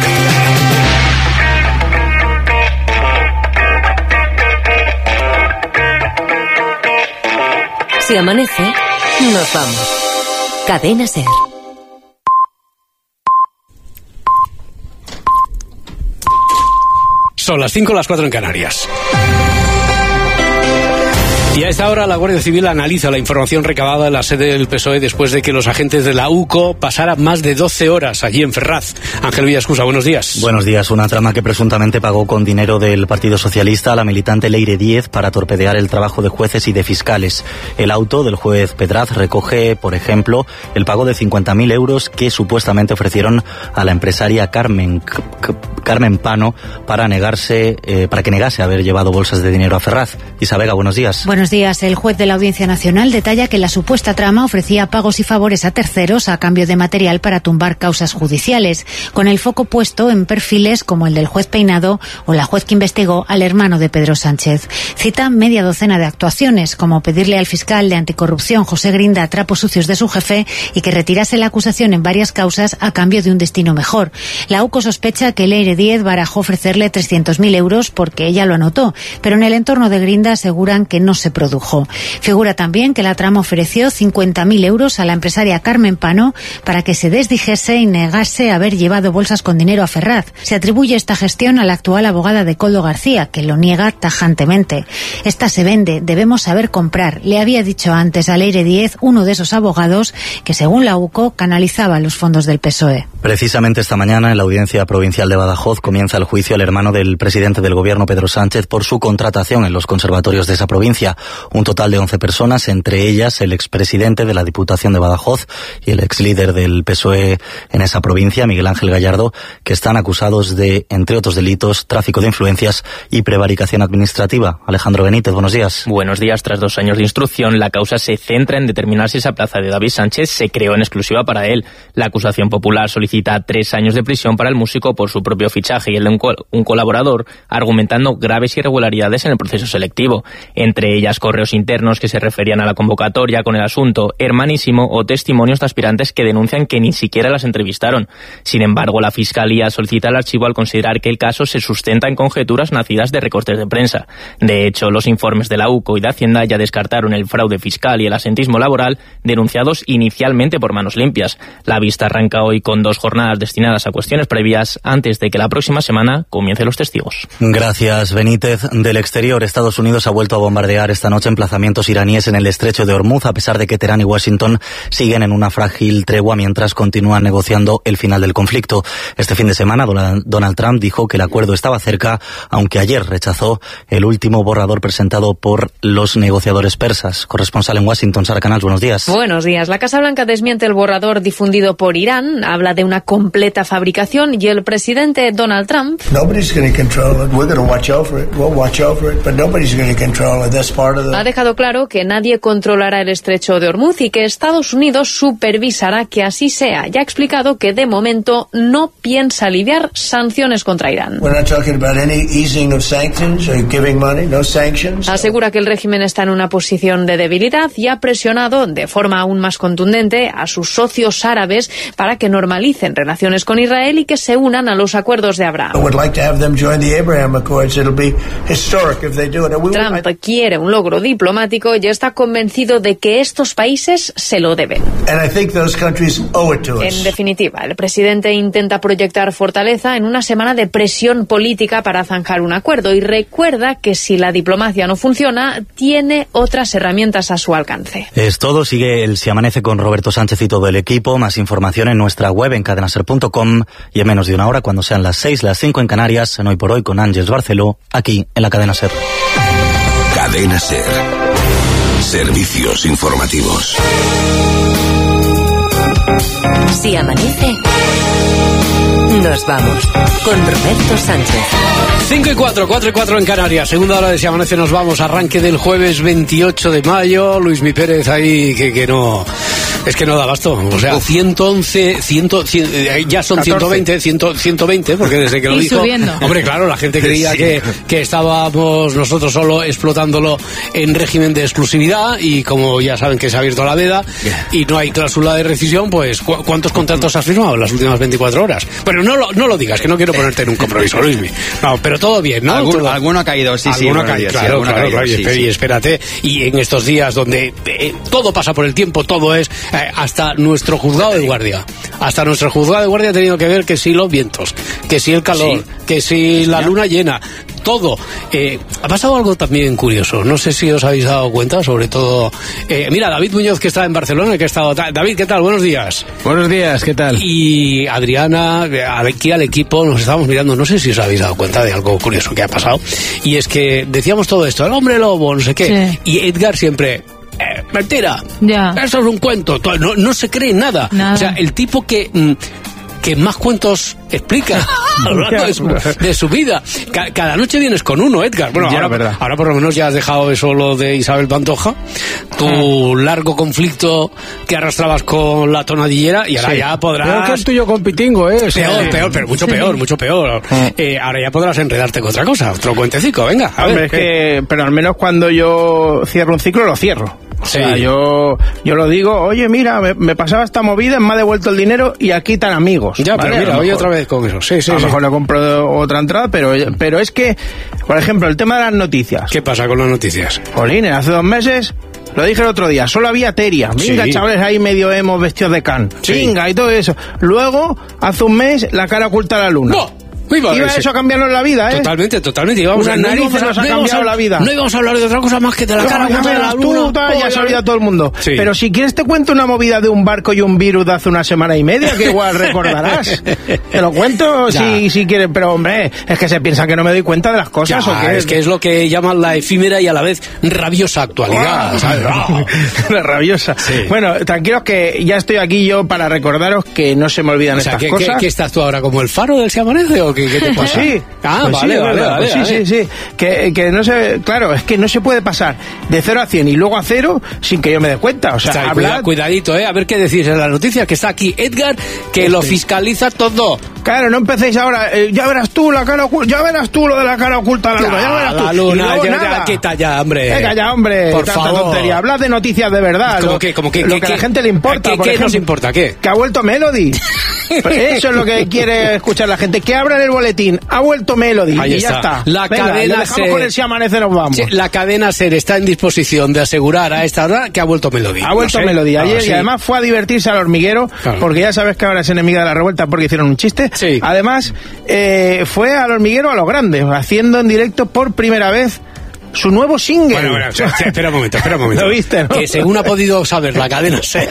Si amanece, nos vamos. Cadena SER. Son las cinco, las cuatro en Canarias. Y a esta hora la Guardia Civil analiza la información recabada en la sede del P S O E después de que los agentes de la U C O pasaran más de doce horas allí en Ferraz. Ángel Villascusa, buenos días. Buenos días. Una trama que presuntamente pagó con dinero del Partido Socialista a la militante Leire Díez para torpedear el trabajo de jueces y de fiscales. El auto del juez Pedraz recoge, por ejemplo, el pago de cincuenta mil euros que supuestamente ofrecieron a la empresaria Carmen, Carmen Pano para negarse, eh, para que negase haber llevado bolsas de dinero a Ferraz. Isa Vega, buenos días. Buenos días. El juez de la Audiencia Nacional detalla que la supuesta trama ofrecía pagos y favores a terceros a cambio de material para tumbar causas judiciales, con el foco puesto en perfiles como el del juez Peinado o la juez que investigó al hermano de Pedro Sánchez. Cita media docena de actuaciones, como pedirle al fiscal de anticorrupción José Grinda trapos sucios de su jefe y que retirase la acusación en varias causas a cambio de un destino mejor. La U C O sospecha que Leire Díez barajó ofrecerle trescientos mil euros porque ella lo anotó, pero en el entorno de Grinda aseguran que no se produjo. Figura también que la trama ofreció cincuenta mil euros a la empresaria Carmen Pano para que se desdijese y negase haber llevado bolsas con dinero a Ferraz. Se atribuye esta gestión a la actual abogada de Koldo García, que lo niega tajantemente. Esta se vende, debemos saber comprar, le había dicho antes a Leire Díez, uno de esos abogados que, según la U C O, canalizaba los fondos del P S O E. Precisamente esta mañana, en la Audiencia Provincial de Badajoz, comienza el juicio al hermano del presidente del Gobierno, Pedro Sánchez, por su contratación en los conservatorios de esa provincia. Un total de once personas, entre ellas el expresidente de la Diputación de Badajoz y el exlíder del P S O E en esa provincia, Miguel Ángel Gallardo, que están acusados de, entre otros delitos, tráfico de influencias y prevaricación administrativa. Alejandro Benítez, buenos días. Buenos días. Tras dos años de instrucción, la causa se centra en determinar si esa plaza de David Sánchez se creó en exclusiva para él. La acusación popular solicita tres años de prisión para el músico por su propio fichaje y el de un, col- un colaborador, argumentando graves irregularidades en el proceso selectivo, entre ellas correos internos que se referían a la convocatoria con el asunto hermanísimo o testimonios de aspirantes que denuncian que ni siquiera las entrevistaron. Sin embargo, la Fiscalía solicita el archivo al considerar que el caso se sustenta en conjeturas nacidas de recortes de prensa. De hecho, los informes de la U C O y de Hacienda ya descartaron el fraude fiscal y el asentismo laboral denunciados inicialmente por Manos Limpias. La vista arranca hoy con dos jornadas destinadas a cuestiones previas antes de que la próxima semana comiencen los testigos. Gracias, Benítez. Del exterior, Estados Unidos ha vuelto a bombardear esta noche emplazamientos iraníes en el estrecho de Hormuz, a pesar de que Teherán y Washington siguen en una frágil tregua mientras continúan negociando el final del conflicto. Este fin de semana, Donald Trump dijo que el acuerdo estaba cerca, aunque ayer rechazó el último borrador presentado por los negociadores persas. Corresponsal en Washington, Sara Canals, buenos días. Buenos días. La Casa Blanca desmiente el borrador difundido por Irán, habla de una completa fabricación y el presidente Donald Trump ha dejado claro que nadie controlará el estrecho de Hormuz y que Estados Unidos supervisará que así sea. Ya ha explicado que de momento no piensa aliviar sanciones contra Irán. Asegura que el régimen está en una posición de debilidad y ha presionado de forma aún más contundente a sus socios árabes para que normalicen relaciones con Israel y que se unan a los acuerdos de Abraham. Trump quiere un logro diplomático y está convencido de que estos países se lo deben. En definitiva, el presidente intenta proyectar fortaleza en una semana de presión política para zanjar un acuerdo y recuerda que si la diplomacia no funciona, tiene otras herramientas a su alcance. Es todo, sigue el Si Amanece con Roberto Sánchez y todo el equipo. Más información en nuestra web en cadena ser punto com y en menos de una hora, cuando sean las seis, las cinco en Canarias, en Hoy por Hoy con Ángeles Barceló, aquí en la Cadena Ser. Cadena Ser. Servicios informativos. Si amanece, nos vamos con Roberto Sánchez. cinco y cuatro, cuatro y cuatro en Canarias. Segunda hora de Si Amanece, nos vamos. Arranque del jueves veintiocho de mayo. Luis Mi Pérez ahí que, que no... Es que no da abasto. O sea, ciento once, cien, cien, ya son ciento veinte, cien, ciento veinte, porque desde que lo y dijo... subiendo. Hombre, claro, la gente creía sí. que, que estábamos nosotros solo explotándolo en régimen de exclusividad y como ya saben que se ha abierto la veda y no hay cláusula de rescisión, pues ¿cu ¿cuántos contratos has firmado en las últimas veinticuatro horas? Bueno, no lo, no lo digas, que no quiero ponerte en un compromiso, Luismi. No, pero todo bien, ¿no? Alguno, todo... alguno ha caído, sí, sí. Alguno ha caído, claro, sí, claro, caído, claro, sí, y, sí. y espérate, y en estos días donde eh, todo pasa por el tiempo, todo es eh, hasta nuestro juzgado de guardia. Hasta nuestro juzgado de guardia ha tenido que ver que si los vientos, que si el calor, sí. que si la luna llena, todo. Eh, ha pasado algo también curioso, no sé si os habéis dado cuenta, sobre todo... Eh, mira, David Muñoz, que está en Barcelona, que ha estado... David, ¿qué tal? Buenos días. Buenos días, ¿qué tal? Y Adriana, aquí al equipo, nos estamos mirando, no sé si os habéis dado cuenta de algo curioso que ha pasado, y es que decíamos todo esto, el hombre lobo, no sé qué, sí. y Edgar siempre... Eh, mentira, ya. Eso es un cuento, no, no se cree nada. nada. O sea, el tipo que... Mm, que más cuentos explica a lo largo de su, de su vida. Ca cada noche vienes con uno, Edgar. Bueno, ya, ahora, verdad. ahora por lo menos ya has dejado eso lo de Isabel Pantoja, tu largo conflicto que arrastrabas con la tonadillera y ahora sí. ya podrás... Peor que el tuyo con Pitingo, ¿eh? Peor, peor, pero mucho peor, mucho peor. Eh, ahora ya podrás enredarte con otra cosa, otro cuentecico, venga. A Hombre, ver, es que, pero al menos cuando yo cierro un ciclo, lo cierro. O sea, sí. yo, yo lo digo, oye, mira, me, me pasaba esta movida, me ha devuelto el dinero y aquí están amigos. Ya, ¿vale? pero mira, hoy otra vez con eso. Sí, sí, a lo sí. mejor le compro otra entrada, pero, pero es que, por ejemplo, el tema de las noticias. ¿Qué pasa con las noticias? Jolín, hace dos meses, lo dije el otro día, solo había Teria. Venga, sí. chavales ahí medio hemos vestidos de can. Sí. Venga, y todo eso. Luego, hace un mes, la cara oculta a la luna. ¡No! Iba ese. eso a cambiarnos la vida, ¿eh? Totalmente, totalmente. Íbamos Unas a, narices no nos ha no cambiado a, la vida. No íbamos a hablar de otra cosa más que de la no, cara contra la luna. Tú, ta, ya se ha olvidado todo el mundo. Sí. Pero si quieres te cuento una movida de un barco y un virus de hace una semana y media, que igual recordarás. Te lo cuento si, si quieres, pero hombre, es que se piensa que no me doy cuenta de las cosas. Ya, ¿o qué? Es que es lo que llaman la efímera y a la vez rabiosa actualidad. ¿Sabes? La rabiosa. Sí. Bueno, tranquilos que ya estoy aquí yo para recordaros que no se me olvidan o sea, estas ¿qué, cosas. ¿qué, ¿Qué estás tú ahora como el faro del Se Amanece o qué, qué te pasa? Pues sí. Ah, pues vale, sí, vale, vale, pues vale, sí, vale. sí, sí. Que, que no se, claro, es que no se puede pasar de cero a cien y luego a cero sin que yo me dé cuenta. O sea, o sea hablar... cuida, cuidadito, ¿eh? A ver qué decís en la noticia, que está aquí Edgar, que este. lo fiscaliza todo. Claro, no empecéis ahora, eh, ya verás tú la cara oculta, ya verás tú lo de la cara oculta a la luna, ya, ya verás tú. La luna, luego, ya, nada. ya, quita ya, hombre. Venga ya, hombre, por tanta favor. tontería. Hablad de noticias de verdad. ¿Cómo lo, que, como que, lo que, que a que, la gente le importa. ¿Qué, por qué ejemplo, nos importa? ¿Qué? Que ha vuelto Melody. Eso es lo que quiere escuchar la gente. Que abran el boletín. Ha vuelto Melody. Ahí y está. ya está. La Venga, cadena dejamos Ser. con el Si Amanece, nos vamos. La cadena Ser está en disposición de asegurar a esta hora que ha vuelto Melody. Ha vuelto no sé. Melody ayer, ah, sí. y además fue a divertirse al hormiguero, claro. porque ya sabes que ahora es enemiga de la revuelta porque hicieron un chiste. Sí. Además, eh, fue al hormiguero a lo grande, haciendo en directo por primera vez su nuevo single. Bueno, bueno, espera un momento, espera un momento. ¿Lo viste, no? Que según ha podido saber la cadena Ser,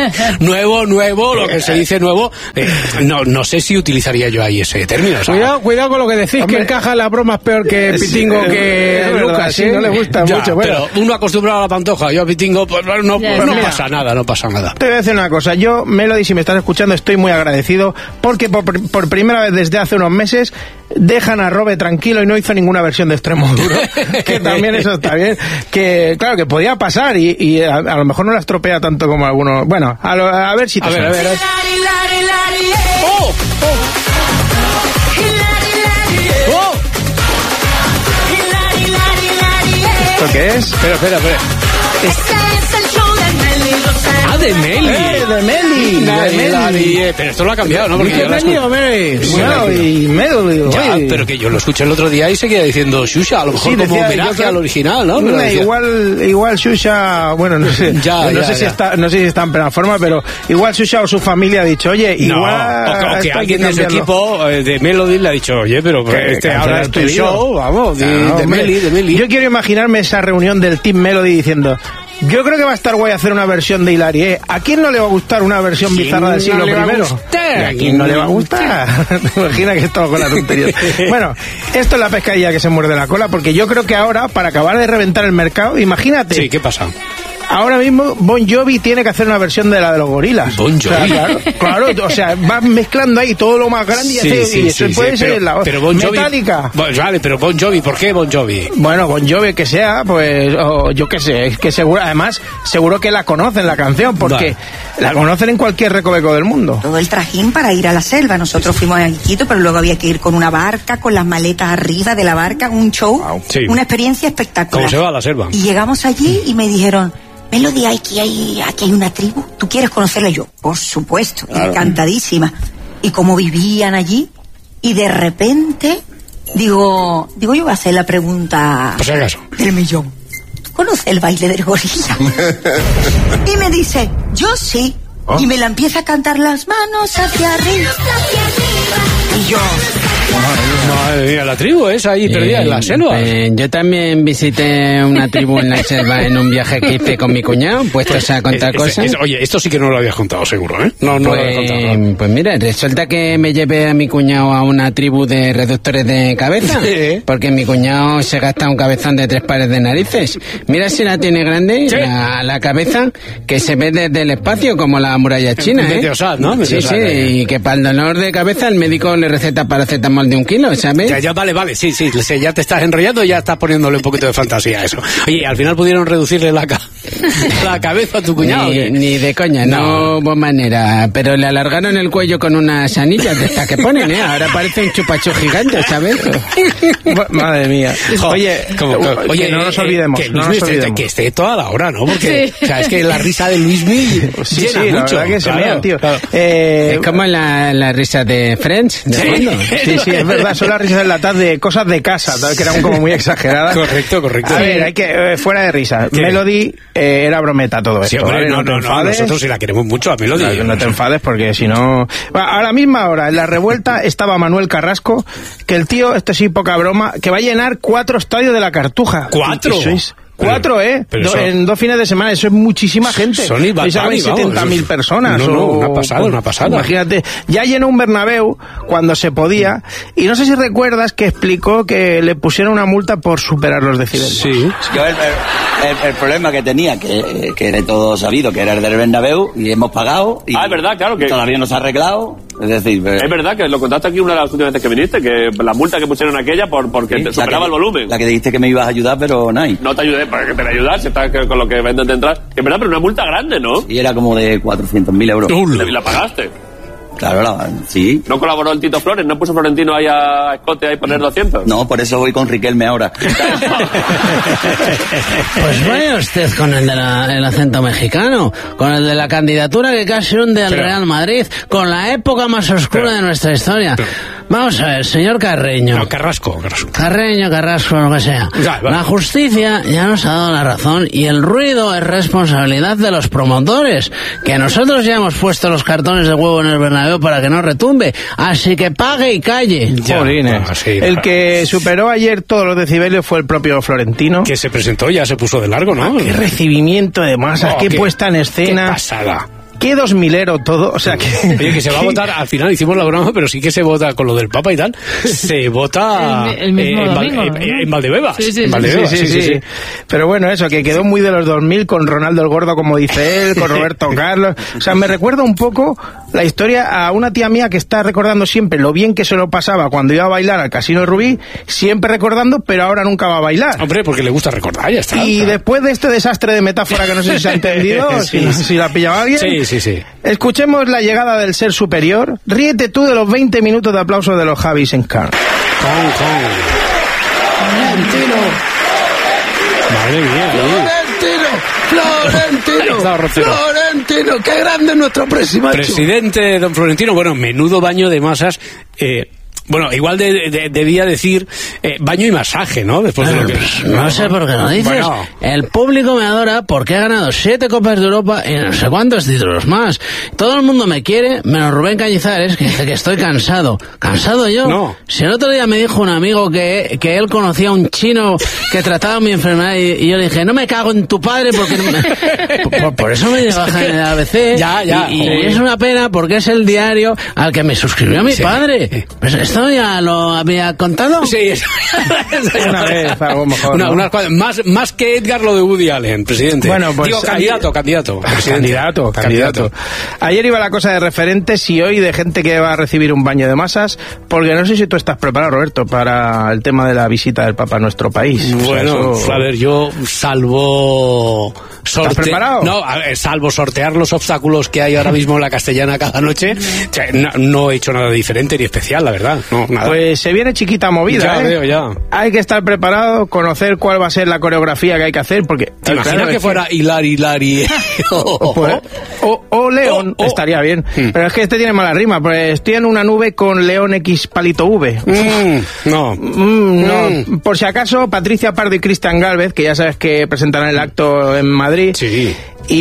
nuevo, nuevo, lo que se dice nuevo, eh, no, no sé si utilizaría yo ahí ese término. O sea, cuidado, cuidado con lo que decís, hombre, que encaja la broma peor que Pitingo, sí, que es Lucas, verdad, sí, no le gusta ya, mucho. Bueno. Pero uno acostumbrado a la Pantoja, yo a Pitingo, pues no, ya, pues, no mira, pasa nada, no pasa nada. Te voy a decir una cosa, yo, Melody, si me estás escuchando, estoy muy agradecido, porque por, por primera vez desde hace unos meses dejan a Robe tranquilo y no hizo ninguna versión de Extremo Duro, que también eso está bien, que claro, que podía pasar y, y a, a lo mejor no la estropea tanto como algunos. Bueno, a, lo, a ver si te a ver, a ver, a ver. ¡Oh! ¡Oh! ¡Oh! ¿Esto qué es? Espera, espera, espera. Ah, de Meli. Eh, de Meli. De Meli. Pero esto lo ha cambiado, ¿no? Porque yo Meli o Meli. Y Meli. Ya, pero que yo lo escuché el otro día y seguía diciendo Xuxa, a lo mejor sí, como decía, homenaje creo, al original, ¿no? Pero decía... igual, igual Xuxa, bueno, no sé, ya, no, ya, sé si está, no sé si está en plena forma, pero igual Xuxa o su familia ha dicho, oye, igual... No, o, o que alguien de su equipo de Melody le ha dicho, oye, pero que, este ahora es tu show, vamos, de, no, de Meli, de Meli. Yo quiero imaginarme esa reunión del Team Melody diciendo... Yo creo que va a estar guay hacer una versión de Hilarie. ¿A quién no le va a gustar una versión bizarra del siglo primero? ¿Y a quién no le va a gustar? ¿Te imaginas que es todo con la tontería? Bueno, esto es la pescadilla que se muerde la cola, porque yo creo que ahora, para acabar de reventar el mercado, imagínate. Sí, ¿qué pasa? Ahora mismo Bon Jovi tiene que hacer una versión de la de los gorilas. Bon Jovi. O sea, claro, claro, o sea, vas mezclando ahí todo lo más grande y, sí, hace, sí, y eso sí, puede sí, ser pero, la pero Bon Jovi, Metallica. Bon, vale, pero Bon Jovi, ¿por qué Bon Jovi? Bueno, Bon Jovi que sea, pues, o yo qué sé, es que seguro, además, seguro que la conocen la canción, porque vale. La conocen en cualquier recoveco del mundo. Todo el trajín para ir a la selva. Nosotros fuimos a Quito, pero luego había que ir con una barca, con las maletas arriba de la barca, un show, wow. Sí. Una experiencia espectacular. ¿Cómo se va a la selva? Y llegamos allí y me dijeron, Melody, aquí hay, aquí hay una tribu, ¿tú quieres conocerla? Y yo, por supuesto, claro. Encantadísima. Y cómo vivían allí, y de repente, digo, digo yo voy a hacer la pregunta por si acaso. Del millón. ¿Tú conoces el baile del gorila? Y me dice, yo sí. ¿Oh? Y me la empieza a cantar las manos hacia arriba. Y yo... Madre mía, la tribu es ahí perdida eh, en la selva. Eh, yo también visité una tribu en la selva en un viaje que hice con mi cuñado, puestos a contar es, cosas. Es, es, oye, esto sí que no lo habías contado, seguro, ¿eh? No, no pues, lo habías contado. No. Pues mira, resulta que me llevé a mi cuñado a una tribu de reductores de cabeza, sí. Porque mi cuñado se gasta un cabezón de tres pares de narices. Mira si la tiene grande, sí. la, la cabeza, que se ve desde el espacio como la muralla china, ¿eh? Meteosat, ¿no? Sí, Meteosat, sí, eh. y que para el dolor de cabeza el médico le receta paracetamol de un kilo, ¿sabes? Ya, ya, vale, vale, sí, sí, ya te estás enrollando y ya estás poniéndole un poquito de fantasía a eso. Oye, al final pudieron reducirle la, ca la cabeza a tu cuñado. Ni, ni de coña, no. no hubo manera, pero le alargaron el cuello con unas anillas de estas que ponen, ¿eh? Ahora parece un chupacho gigante, ¿sabes? Madre mía. Oye, como, como, oye, no nos olvidemos. Que, no nos nos olvidemos. que esté toda la hora, ¿no? Porque, sí. O sea, es que la risa de Luismi sí, llena sí, mucho. La verdad que se claro, mea, tío. Claro. Eh, es como la, la risa de Friends, de sí. fondo. Sí, sí, es verdad, son las risas enlatadas de cosas de casa, ¿sabes? Que eran como muy exageradas. Correcto, correcto. A ver, hay que, eh, fuera de risa. ¿Qué? Melody eh, era brometa todo esto. Sí, hombre, ¿vale? no, no, no, no, nosotros sí la queremos mucho a Melody. No, no te enfades porque si no... Bueno, a la misma hora, en la revuelta, estaba Manuel Carrasco, que el tío, esto sí, poca broma, que va a llenar cuatro estadios de la Cartuja. ¿Cuatro? Cuatro, ¿eh? Pero Do, eso, en dos fines de semana, eso es muchísima gente. Son setenta mil personas. No, no, o, una pasada, pues, una pasada. Imagínate, ya llenó un Bernabéu cuando se podía, y no sé si recuerdas que explicó que le pusieron una multa por superar los decibeles. Sí. Yo el, el, el problema que tenía, que, que era todo sabido, que era el del Bernabéu, y hemos pagado, y ah, es verdad, claro que todavía no se ha arreglado. Es decir, pero... es verdad que lo contaste aquí una de las últimas veces que viniste, que la multa que pusieron aquella por porque sí, superaba que, el volumen. La que dijiste que me ibas a ayudar, pero no hay. No te ayudé, para que te ayudas, si estás con lo que venden de entrar. Es verdad, pero una multa grande, ¿no? Y era como de cuatrocientos mil euros. ¿Y la, la pagaste? Claro, la, sí. ¿No colaboró el Tito Flores? ¿No puso Florentino ahí a Escote ahí poner doscientos? No, por eso voy con Riquelme ahora. Pues vaya usted con el del de acento mexicano, con el de la candidatura que casi hunde al pero, Real Madrid, con la época más oscura pero, de nuestra historia. Pero, Vamos a ver, señor Carreño. No, Carrasco, Carrasco. Carreño, Carrasco, lo que sea. Ya, la justicia ya nos ha dado la razón y el ruido es responsabilidad de los promotores, que nosotros ya hemos puesto los cartones de huevo en el Bernabéu para que no retumbe. Así que pague y calle. Ya, Jolines. No, sí, el que superó ayer todos los decibelios fue el propio Florentino. Que se presentó, ya se puso de largo, ¿no? Ah, qué recibimiento de masas, oh, qué, qué puesta en escena. Qué pasada. Qué dos milero todo, o sea que... Oye, que se va a votar, al final hicimos la broma, pero sí que se vota con lo del Papa y tal, se vota el, el mismo eh, en, domingo, en, ¿no? en Valdebebas. Sí, sí, en Valdebebas, sí, sí, sí, sí, sí. Pero bueno, eso, que quedó muy de los dos mil con Ronaldo el Gordo, como dice él, con Roberto Carlos. O sea, me recuerda un poco la historia a una tía mía que está recordando siempre lo bien que se lo pasaba cuando iba a bailar al Casino de Rubí, siempre recordando, pero ahora nunca va a bailar. Hombre, porque le gusta recordar, ya está. Y claro, después de este desastre de metáfora que no sé si se ha entendido, sí. si, si la pillaba bien... Sí, sí, sí. Escuchemos la llegada del ser superior. Ríete tú de los veinte minutos de aplauso de los Javis en Car. Florentino. Madre mía, Florentino, Florentino, Florentino, qué grande es nuestro presidente. Presidente, don Florentino, bueno, menudo baño de masas. Eh, Bueno, igual de, de, debía decir eh, baño y masaje, ¿no? Después de lo que... No sé por qué no dices. Bueno. El público me adora porque he ganado siete Copas de Europa y no sé cuántos títulos más. Todo el mundo me quiere, menos Rubén Cañizares, que dice que estoy cansado. ¿Cansado yo? No. Si el otro día me dijo un amigo que, que él conocía a un chino que trataba mi enfermedad y, y yo le dije, no me cago en tu padre porque... No me... por, por, por eso me lleva en el A B C. Ya, ya. Y, y es una pena porque es el diario al que me suscribió mi sí. padre. Pues ¿esto ya lo había contado? Sí. Una vez, algo mejor. Una, ¿no? una, más, más que Edgar lo de Woody Allen, presidente. Bueno, pues... Digo, candidato, ayer... candidato. Candidato, candidato. Ayer iba la cosa de referentes y hoy de gente que va a recibir un baño de masas, porque no sé si tú estás preparado, Roberto, para el tema de la visita del Papa a nuestro país. Bueno, o sea, eso... a ver, yo salvo... Sorte... ¿Estás preparado? No, a ver, salvo sortear los obstáculos que hay ahora mismo en la Castellana cada noche, o sea, no, no he hecho nada diferente ni especial, la verdad. No, nada. Pues se viene chiquita movida, ya ¿eh? veo, ya. Hay que estar preparado, conocer cuál va a ser la coreografía que hay que hacer, porque... ¿Te imaginas claro, que fuera que... Hilari, Hilari? o, pues, o, o León, oh, oh. estaría bien. Mm. Pero es que este tiene mala rima, pues estoy en una nube con León X palito V. Mm, no. Mm, no. Mm. Por si acaso, Patricia Pardo y Cristian Gálvez, que ya sabes que presentarán el acto en Madrid. Sí.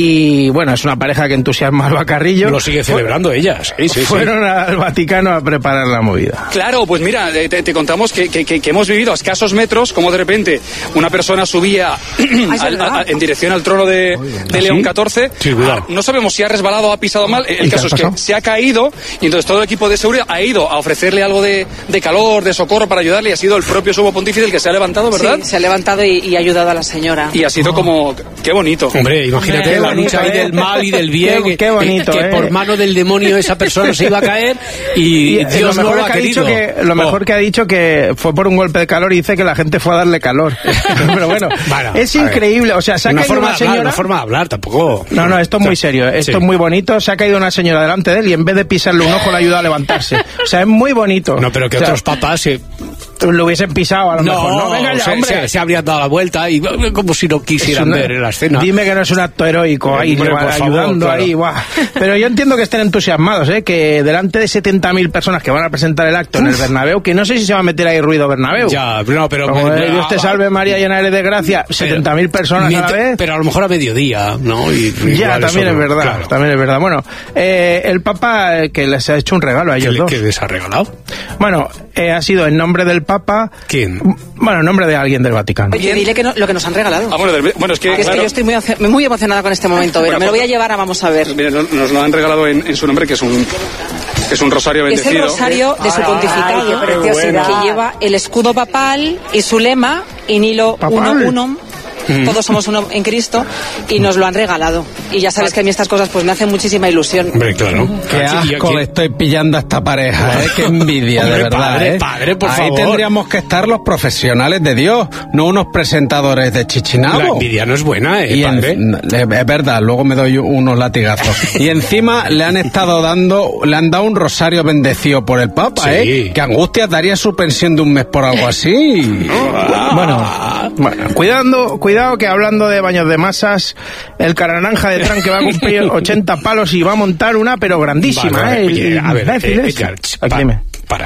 Y bueno, es una pareja que entusiasma al Bacarrillo. Lo sigue celebrando Fue, ellas. Sí, sí, fueron sí. al Vaticano a preparar la movida. Claro, pues mira, te, te contamos que, que, que hemos vivido a escasos metros como de repente una persona subía al, a, en dirección al trono de, de ¿Ah, León sí? catorce. Sí, cuidado. No sabemos si ha resbalado o ha pisado mal. El caso es que se ha caído y entonces todo el equipo de seguridad ha ido a ofrecerle algo de, de calor, de socorro para ayudarle y ha sido el propio sumo pontífice el que se ha levantado, ¿verdad? Sí, se ha levantado y, y ha ayudado a la señora. Y ha sido oh. como... ¡Qué bonito! Hombre, imagínate la lucha ahí del mal y del bien, qué, qué bonito, que, que eh. por mano del demonio esa persona se iba a caer y, y Dios lo, mejor no lo ha que querido. Ha dicho que, lo mejor oh. que ha dicho que fue por un golpe de calor y dice que la gente fue a darle calor. Pero bueno, bueno es increíble. O sea, se ha una caído forma una señora... Hablar, una forma de hablar, tampoco... No, no, esto es muy serio. Esto sí. es muy bonito. Se ha caído una señora delante de él y en vez de pisarle un ojo le ayuda a levantarse. O sea, es muy bonito. No, pero que o sea, otros papás... Se... lo hubiesen pisado a lo no, mejor. No, venga ya, se, hombre. Se, se habrían dado la vuelta y como si no quisieran una, ver en la escena. Dime que no es un acto heroico ahí, hombre, va, ayudando favor, ahí. Claro. Pero yo entiendo que estén entusiasmados, ¿eh? Que delante de setenta mil personas que van a presentar el acto Uf. en el Bernabéu, que no sé si se va a meter ahí ruido Bernabéu. Ya, no, pero... Como pero, Dios te salve María, llena eres de gracia, setenta mil personas mientras, a la vez. Pero a lo mejor a mediodía, ¿no? Y, ya, también es verdad, claro. también es verdad. Bueno, eh, el Papa que les ha hecho un regalo a ellos ¿Qué, dos. ¿Qué les ha regalado? Bueno, eh, ha sido en nombre del Papa... ¿Quién? Bueno, en nombre de alguien del Vaticano. Oye, dile que no, lo que nos han regalado. Ah, bueno, del, bueno es que, ah, es claro. que yo estoy muy, muy emocionada con este momento, pero bueno, me lo voy a llevar a vamos a ver. Mira, nos lo han regalado en, en su nombre, que es un... Es un rosario bendecido. Es el rosario de su Ay, pontificado, qué preciosidad. Que lleva el escudo papal y su lema, in illo uno unum. Mm. Todos somos uno en Cristo y nos lo han regalado. Y ya sabes que a mí estas cosas pues me hacen muchísima ilusión. Hombre, claro. Qué asco le estoy pillando a esta pareja, ¿eh? Qué envidia, Hombre, de verdad, padre, ¿eh? Padre, por Ahí favor. tendríamos que estar los profesionales de Dios, no unos presentadores de chichinabo. La envidia no es buena, ¿eh, y padre? En, es verdad, luego me doy unos latigazos. Y encima le han estado dando, le han dado un rosario bendecido por el Papa, sí. ¿eh? Que Angustias daría su pensión de un mes por algo así. Ah. Bueno, bueno, cuidando, cuidado que hablando de baños de masas, el Carananja de Tran que va a cumplir ochenta palos y va a montar una, pero grandísima, vale, ¿eh? Oye, a ver, eh, Edgar, Aquí para, para.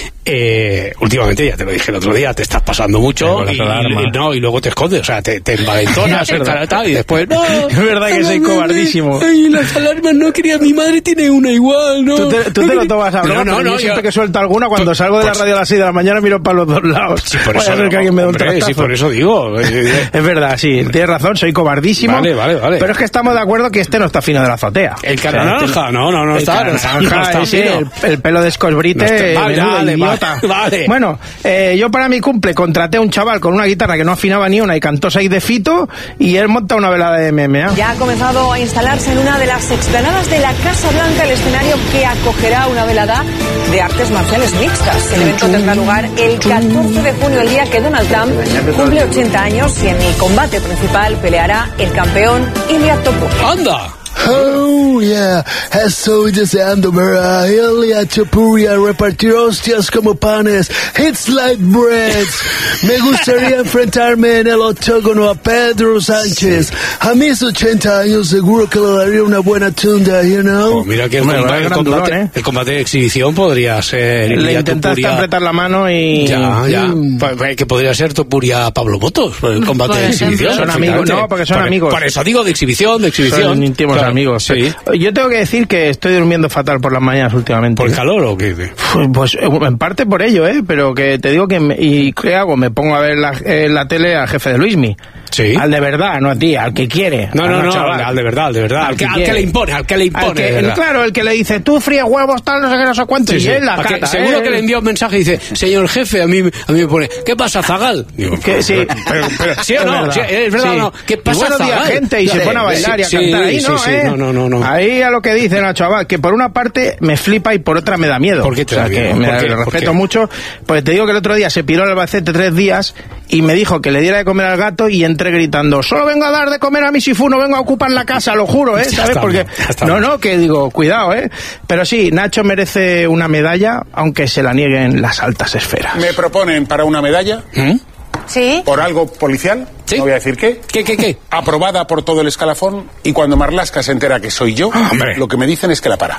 Eh, últimamente, ya te lo dije el otro día, te estás pasando mucho y, y, no, y luego te escondes, o sea, te, te envalentonas y tal, y después, no, es verdad que soy cobardísimo. Ay, las alarmas no quería, mi madre tiene una igual, ¿no? Tú te, tú no te lo tomas a broma, no, no, no, siempre yo, que suelto alguna, cuando por, salgo de la radio a las seis de la mañana miro para los dos lados. Sí, por eso, no, que alguien me da un hombre, sí, por eso digo. Es verdad, sí, tienes razón, soy cobardísimo. Vale, vale, vale. Pero es que estamos de acuerdo que este no está fino de la azotea. El Carananja, no, no, no está. El Carananja, el pelo de escosbrite, vale, vale. Bueno, eh, yo para mi cumple contraté a un chaval con una guitarra que no afinaba ni una y cantó seis de Fito y él monta una velada de M M A. Ya ha comenzado a instalarse en una de las explanadas de la Casa Blanca el escenario que acogerá una velada de artes marciales mixtas. El evento tendrá lugar el catorce de junio, el día que Donald Trump cumple ochenta años y en el combate principal peleará el campeón Ilia Topuria. ¡Anda! Oh, yeah. Estoy deseando ver a él y a Chapuria repartir hostias como panes. It's like breads. Me gustaría enfrentarme en el octógono a Pedro Sánchez. A mis ochenta años seguro que le daría una buena tunda, you know. Oh, mira que el, Hombre, combate, el, combate, durón, ¿eh? el combate de exhibición podría ser... Le intentaste apretar la mano y... Ya, ya. Mm. Que podría ser Topuria Pablo Motos, el combate por de exhibición. Son amigos, no, porque son por, amigos. Por eso digo de exhibición, de exhibición. Son íntimos claro, amigos. Sí. Yo tengo que decir que estoy durmiendo fatal por las mañanas últimamente. ¿Por el calor o qué? Pues en parte por ello, ¿eh? Pero que te digo que... Me, ¿y qué hago? Me pongo a ver la, eh, la tele al jefe de Luismi. Sí. Al de verdad, no a ti, al que quiere. No, no, no, chaval, al de verdad, al de verdad. Al, al, que, al que le impone, al que le impone. Al que, el, claro, el que le dice, tú fríes huevos, tal, no sé qué, no sé cuánto. Sí, y sí. él la cata, seguro ¿eh? que le envía un mensaje y dice, señor jefe, a mí, a mí me pone, ¿qué pasa, Zagal? Digo, que, sí, pero, pero, ¿sí o no? ¿Sí, ¿Es verdad o sí. no? ¿Qué pasa, Zagal? Día gente y se pone a bailar y a cantar. Ahí no, sí, ¿eh? No, no, no, no. Ahí a lo que dice Nacho Abad, que por una parte me flipa y por otra me da miedo. ¿Por qué te da miedo? Que me respeto mucho. Pues te digo que el otro día se piró al Albacete tres días y me dijo que le diera de comer al gato y entré gritando, solo vengo a dar de comer a mi Sifu, no vengo a ocupar la casa, lo juro, ¿eh? ¿Sabes? Porque no, no, que digo, cuidado, ¿eh? Pero sí, Nacho merece una medalla, aunque se la nieguen las altas esferas. ¿Me proponen para una medalla? ¿Mm? Sí. ¿Por algo policial? ¿Sí? No voy a decir qué. ¿Qué, qué, qué? Aprobada por todo el escalafón y cuando Marlaska se entera que soy yo, Hombre. lo que me dicen es que la para.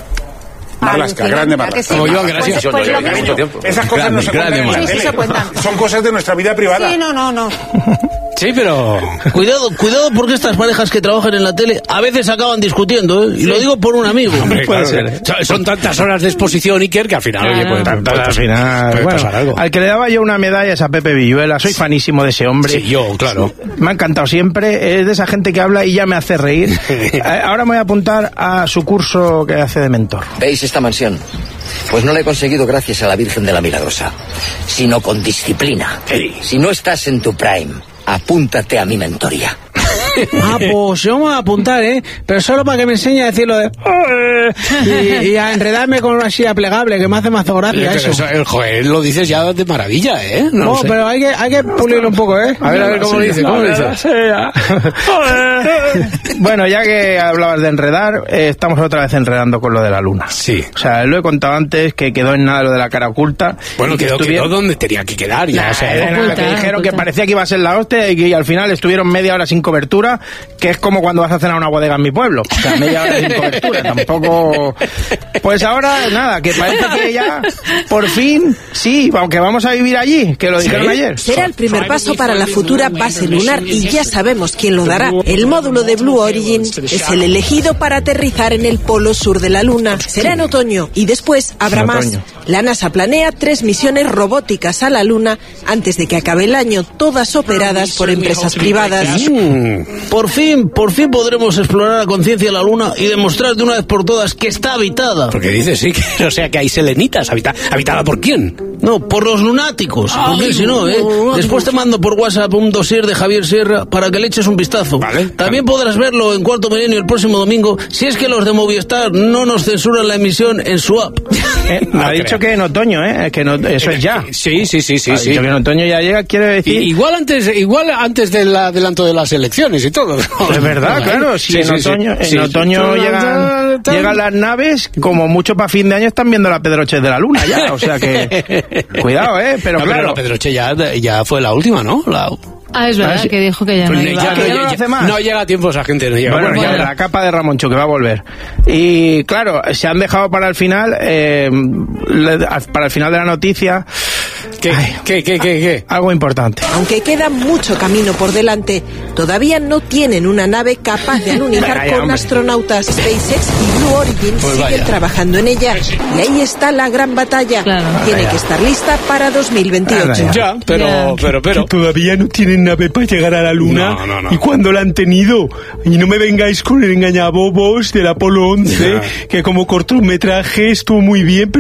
Marlaska, grande Marlaska. Como yo, gracias. Pues, pues mucho tiempo. Esas cosas grande, no se cuentan en la sí, tele. sí se cuentan. Son cosas de nuestra vida privada. Sí, no, no, no. Sí, pero... Cuidado, cuidado porque estas parejas que trabajan en la tele a veces acaban discutiendo, ¿eh? Y sí. Lo digo por un amigo. Hombre, puede claro, ser, ¿eh? Son tantas horas de exposición, Iker, que al final, claro. oye, puede, puede, puede, al final, puede bueno, pasar algo. Al que le daba yo una medalla es a Pepe Villuela. Soy fanísimo de ese hombre. Sí, yo, claro. Me ha encantado siempre. Es de esa gente que habla y ya me hace reír. Ahora me voy a apuntar a su curso que hace de mentor. ¿Veis esta mansión? Pues no la he conseguido gracias a la Virgen de la Milagrosa, sino con disciplina. Sí. Si no estás en tu prime, apúntate a mi mentoría. Ah, pues yo me voy a apuntar, ¿eh? Pero solo para que me enseñe a decir lo de... Y, y a enredarme con una silla plegable, que me hace más gracia eso. eso. El joder, lo dices ya de maravilla, ¿eh? No, no sé. Pero hay que, hay que pulirlo un poco, ¿eh? A ver, a ver cómo lo dice, cómo lo dice. Bueno, ya que hablabas de enredar, eh, estamos otra vez enredando con lo de la luna. Sí. O sea, lo he contado antes, que quedó en nada lo de la cara oculta. Bueno, quedó, estuvieron... quedó donde tenía que quedar ya. Nah, o sea, era oculta, que dijeron oculta. Que parecía que iba a ser la hostia y que al final estuvieron media hora sin cobertura, que es como cuando vas a cenar a una bodega en mi pueblo. O sea, media hora sin cobertura. Tampoco... Pues ahora, nada, que parece que ya, por fin, sí, aunque vamos a vivir allí, que lo dijeron ¿Sí? ayer. Será el primer paso para la futura base lunar y ya sabemos quién lo dará. El módulo de Blue Origin es el elegido para aterrizar en el polo sur de la Luna. Será en otoño y después habrá más. La NASA planea tres misiones robóticas a la Luna antes de que acabe el año, todas operadas por empresas privadas. Mm, por fin, por fin podremos explorar a conciencia la Luna y demostrar de una vez por todas que está habitada. Porque dices, sí, que, o sea, que hay selenitas. Habita, ¿Habitada por quién? No, por los lunáticos. Ay, porque si no, ¿eh? No, Después te mando por WhatsApp un dossier de Javier Sierra para que le eches un vistazo. Vale. También podrás verlo en Cuarto Milenio el próximo domingo, si es que los de Movistar no nos censuran la emisión en su app. Eh, no ha creo. dicho que en otoño, ¿eh? Que no, eso es ya. Sí, sí, sí, sí. Ha sí. dicho que en otoño ya llega, quiere decir... Y, igual antes igual antes del adelanto de las elecciones y todo. Es verdad, claro. Si sí, en sí, otoño, sí, en sí, otoño sí. Llegan, llegan las naves, como mucho para fin de año están viendo la Pedroche de la Luna ya. O sea que... Cuidado, ¿eh? Pero no, claro... Pero la Pedroche ya, ya fue la última, ¿no? La... Ah, es verdad, que dijo que ya no iba. Ya, que ya no, ya, hace más. No llega a tiempo esa gente. No llega. Bueno, Bueno, ya ya la capa de Ramoncho que va a volver. Y claro, se han dejado para el final, eh, para el final de la noticia... ¿Qué, Ay, ¿qué, qué, qué, qué? Algo importante. Aunque queda mucho camino por delante, todavía no tienen una nave capaz de alunizar vaya, con hombre. astronautas. SpaceX y Blue Origin pues siguen vaya. trabajando en ella. Y ahí está la gran batalla. Claro. Tiene que estar lista para dos mil veintiocho. Ya, pero, ya. pero, pero. Todavía no tienen nave para llegar a la Luna. No, no, no. ¿Y cuándo la han tenido? Y no me vengáis con el engañabobos del Apolo once, ya. que como cortometraje estuvo muy bien, pero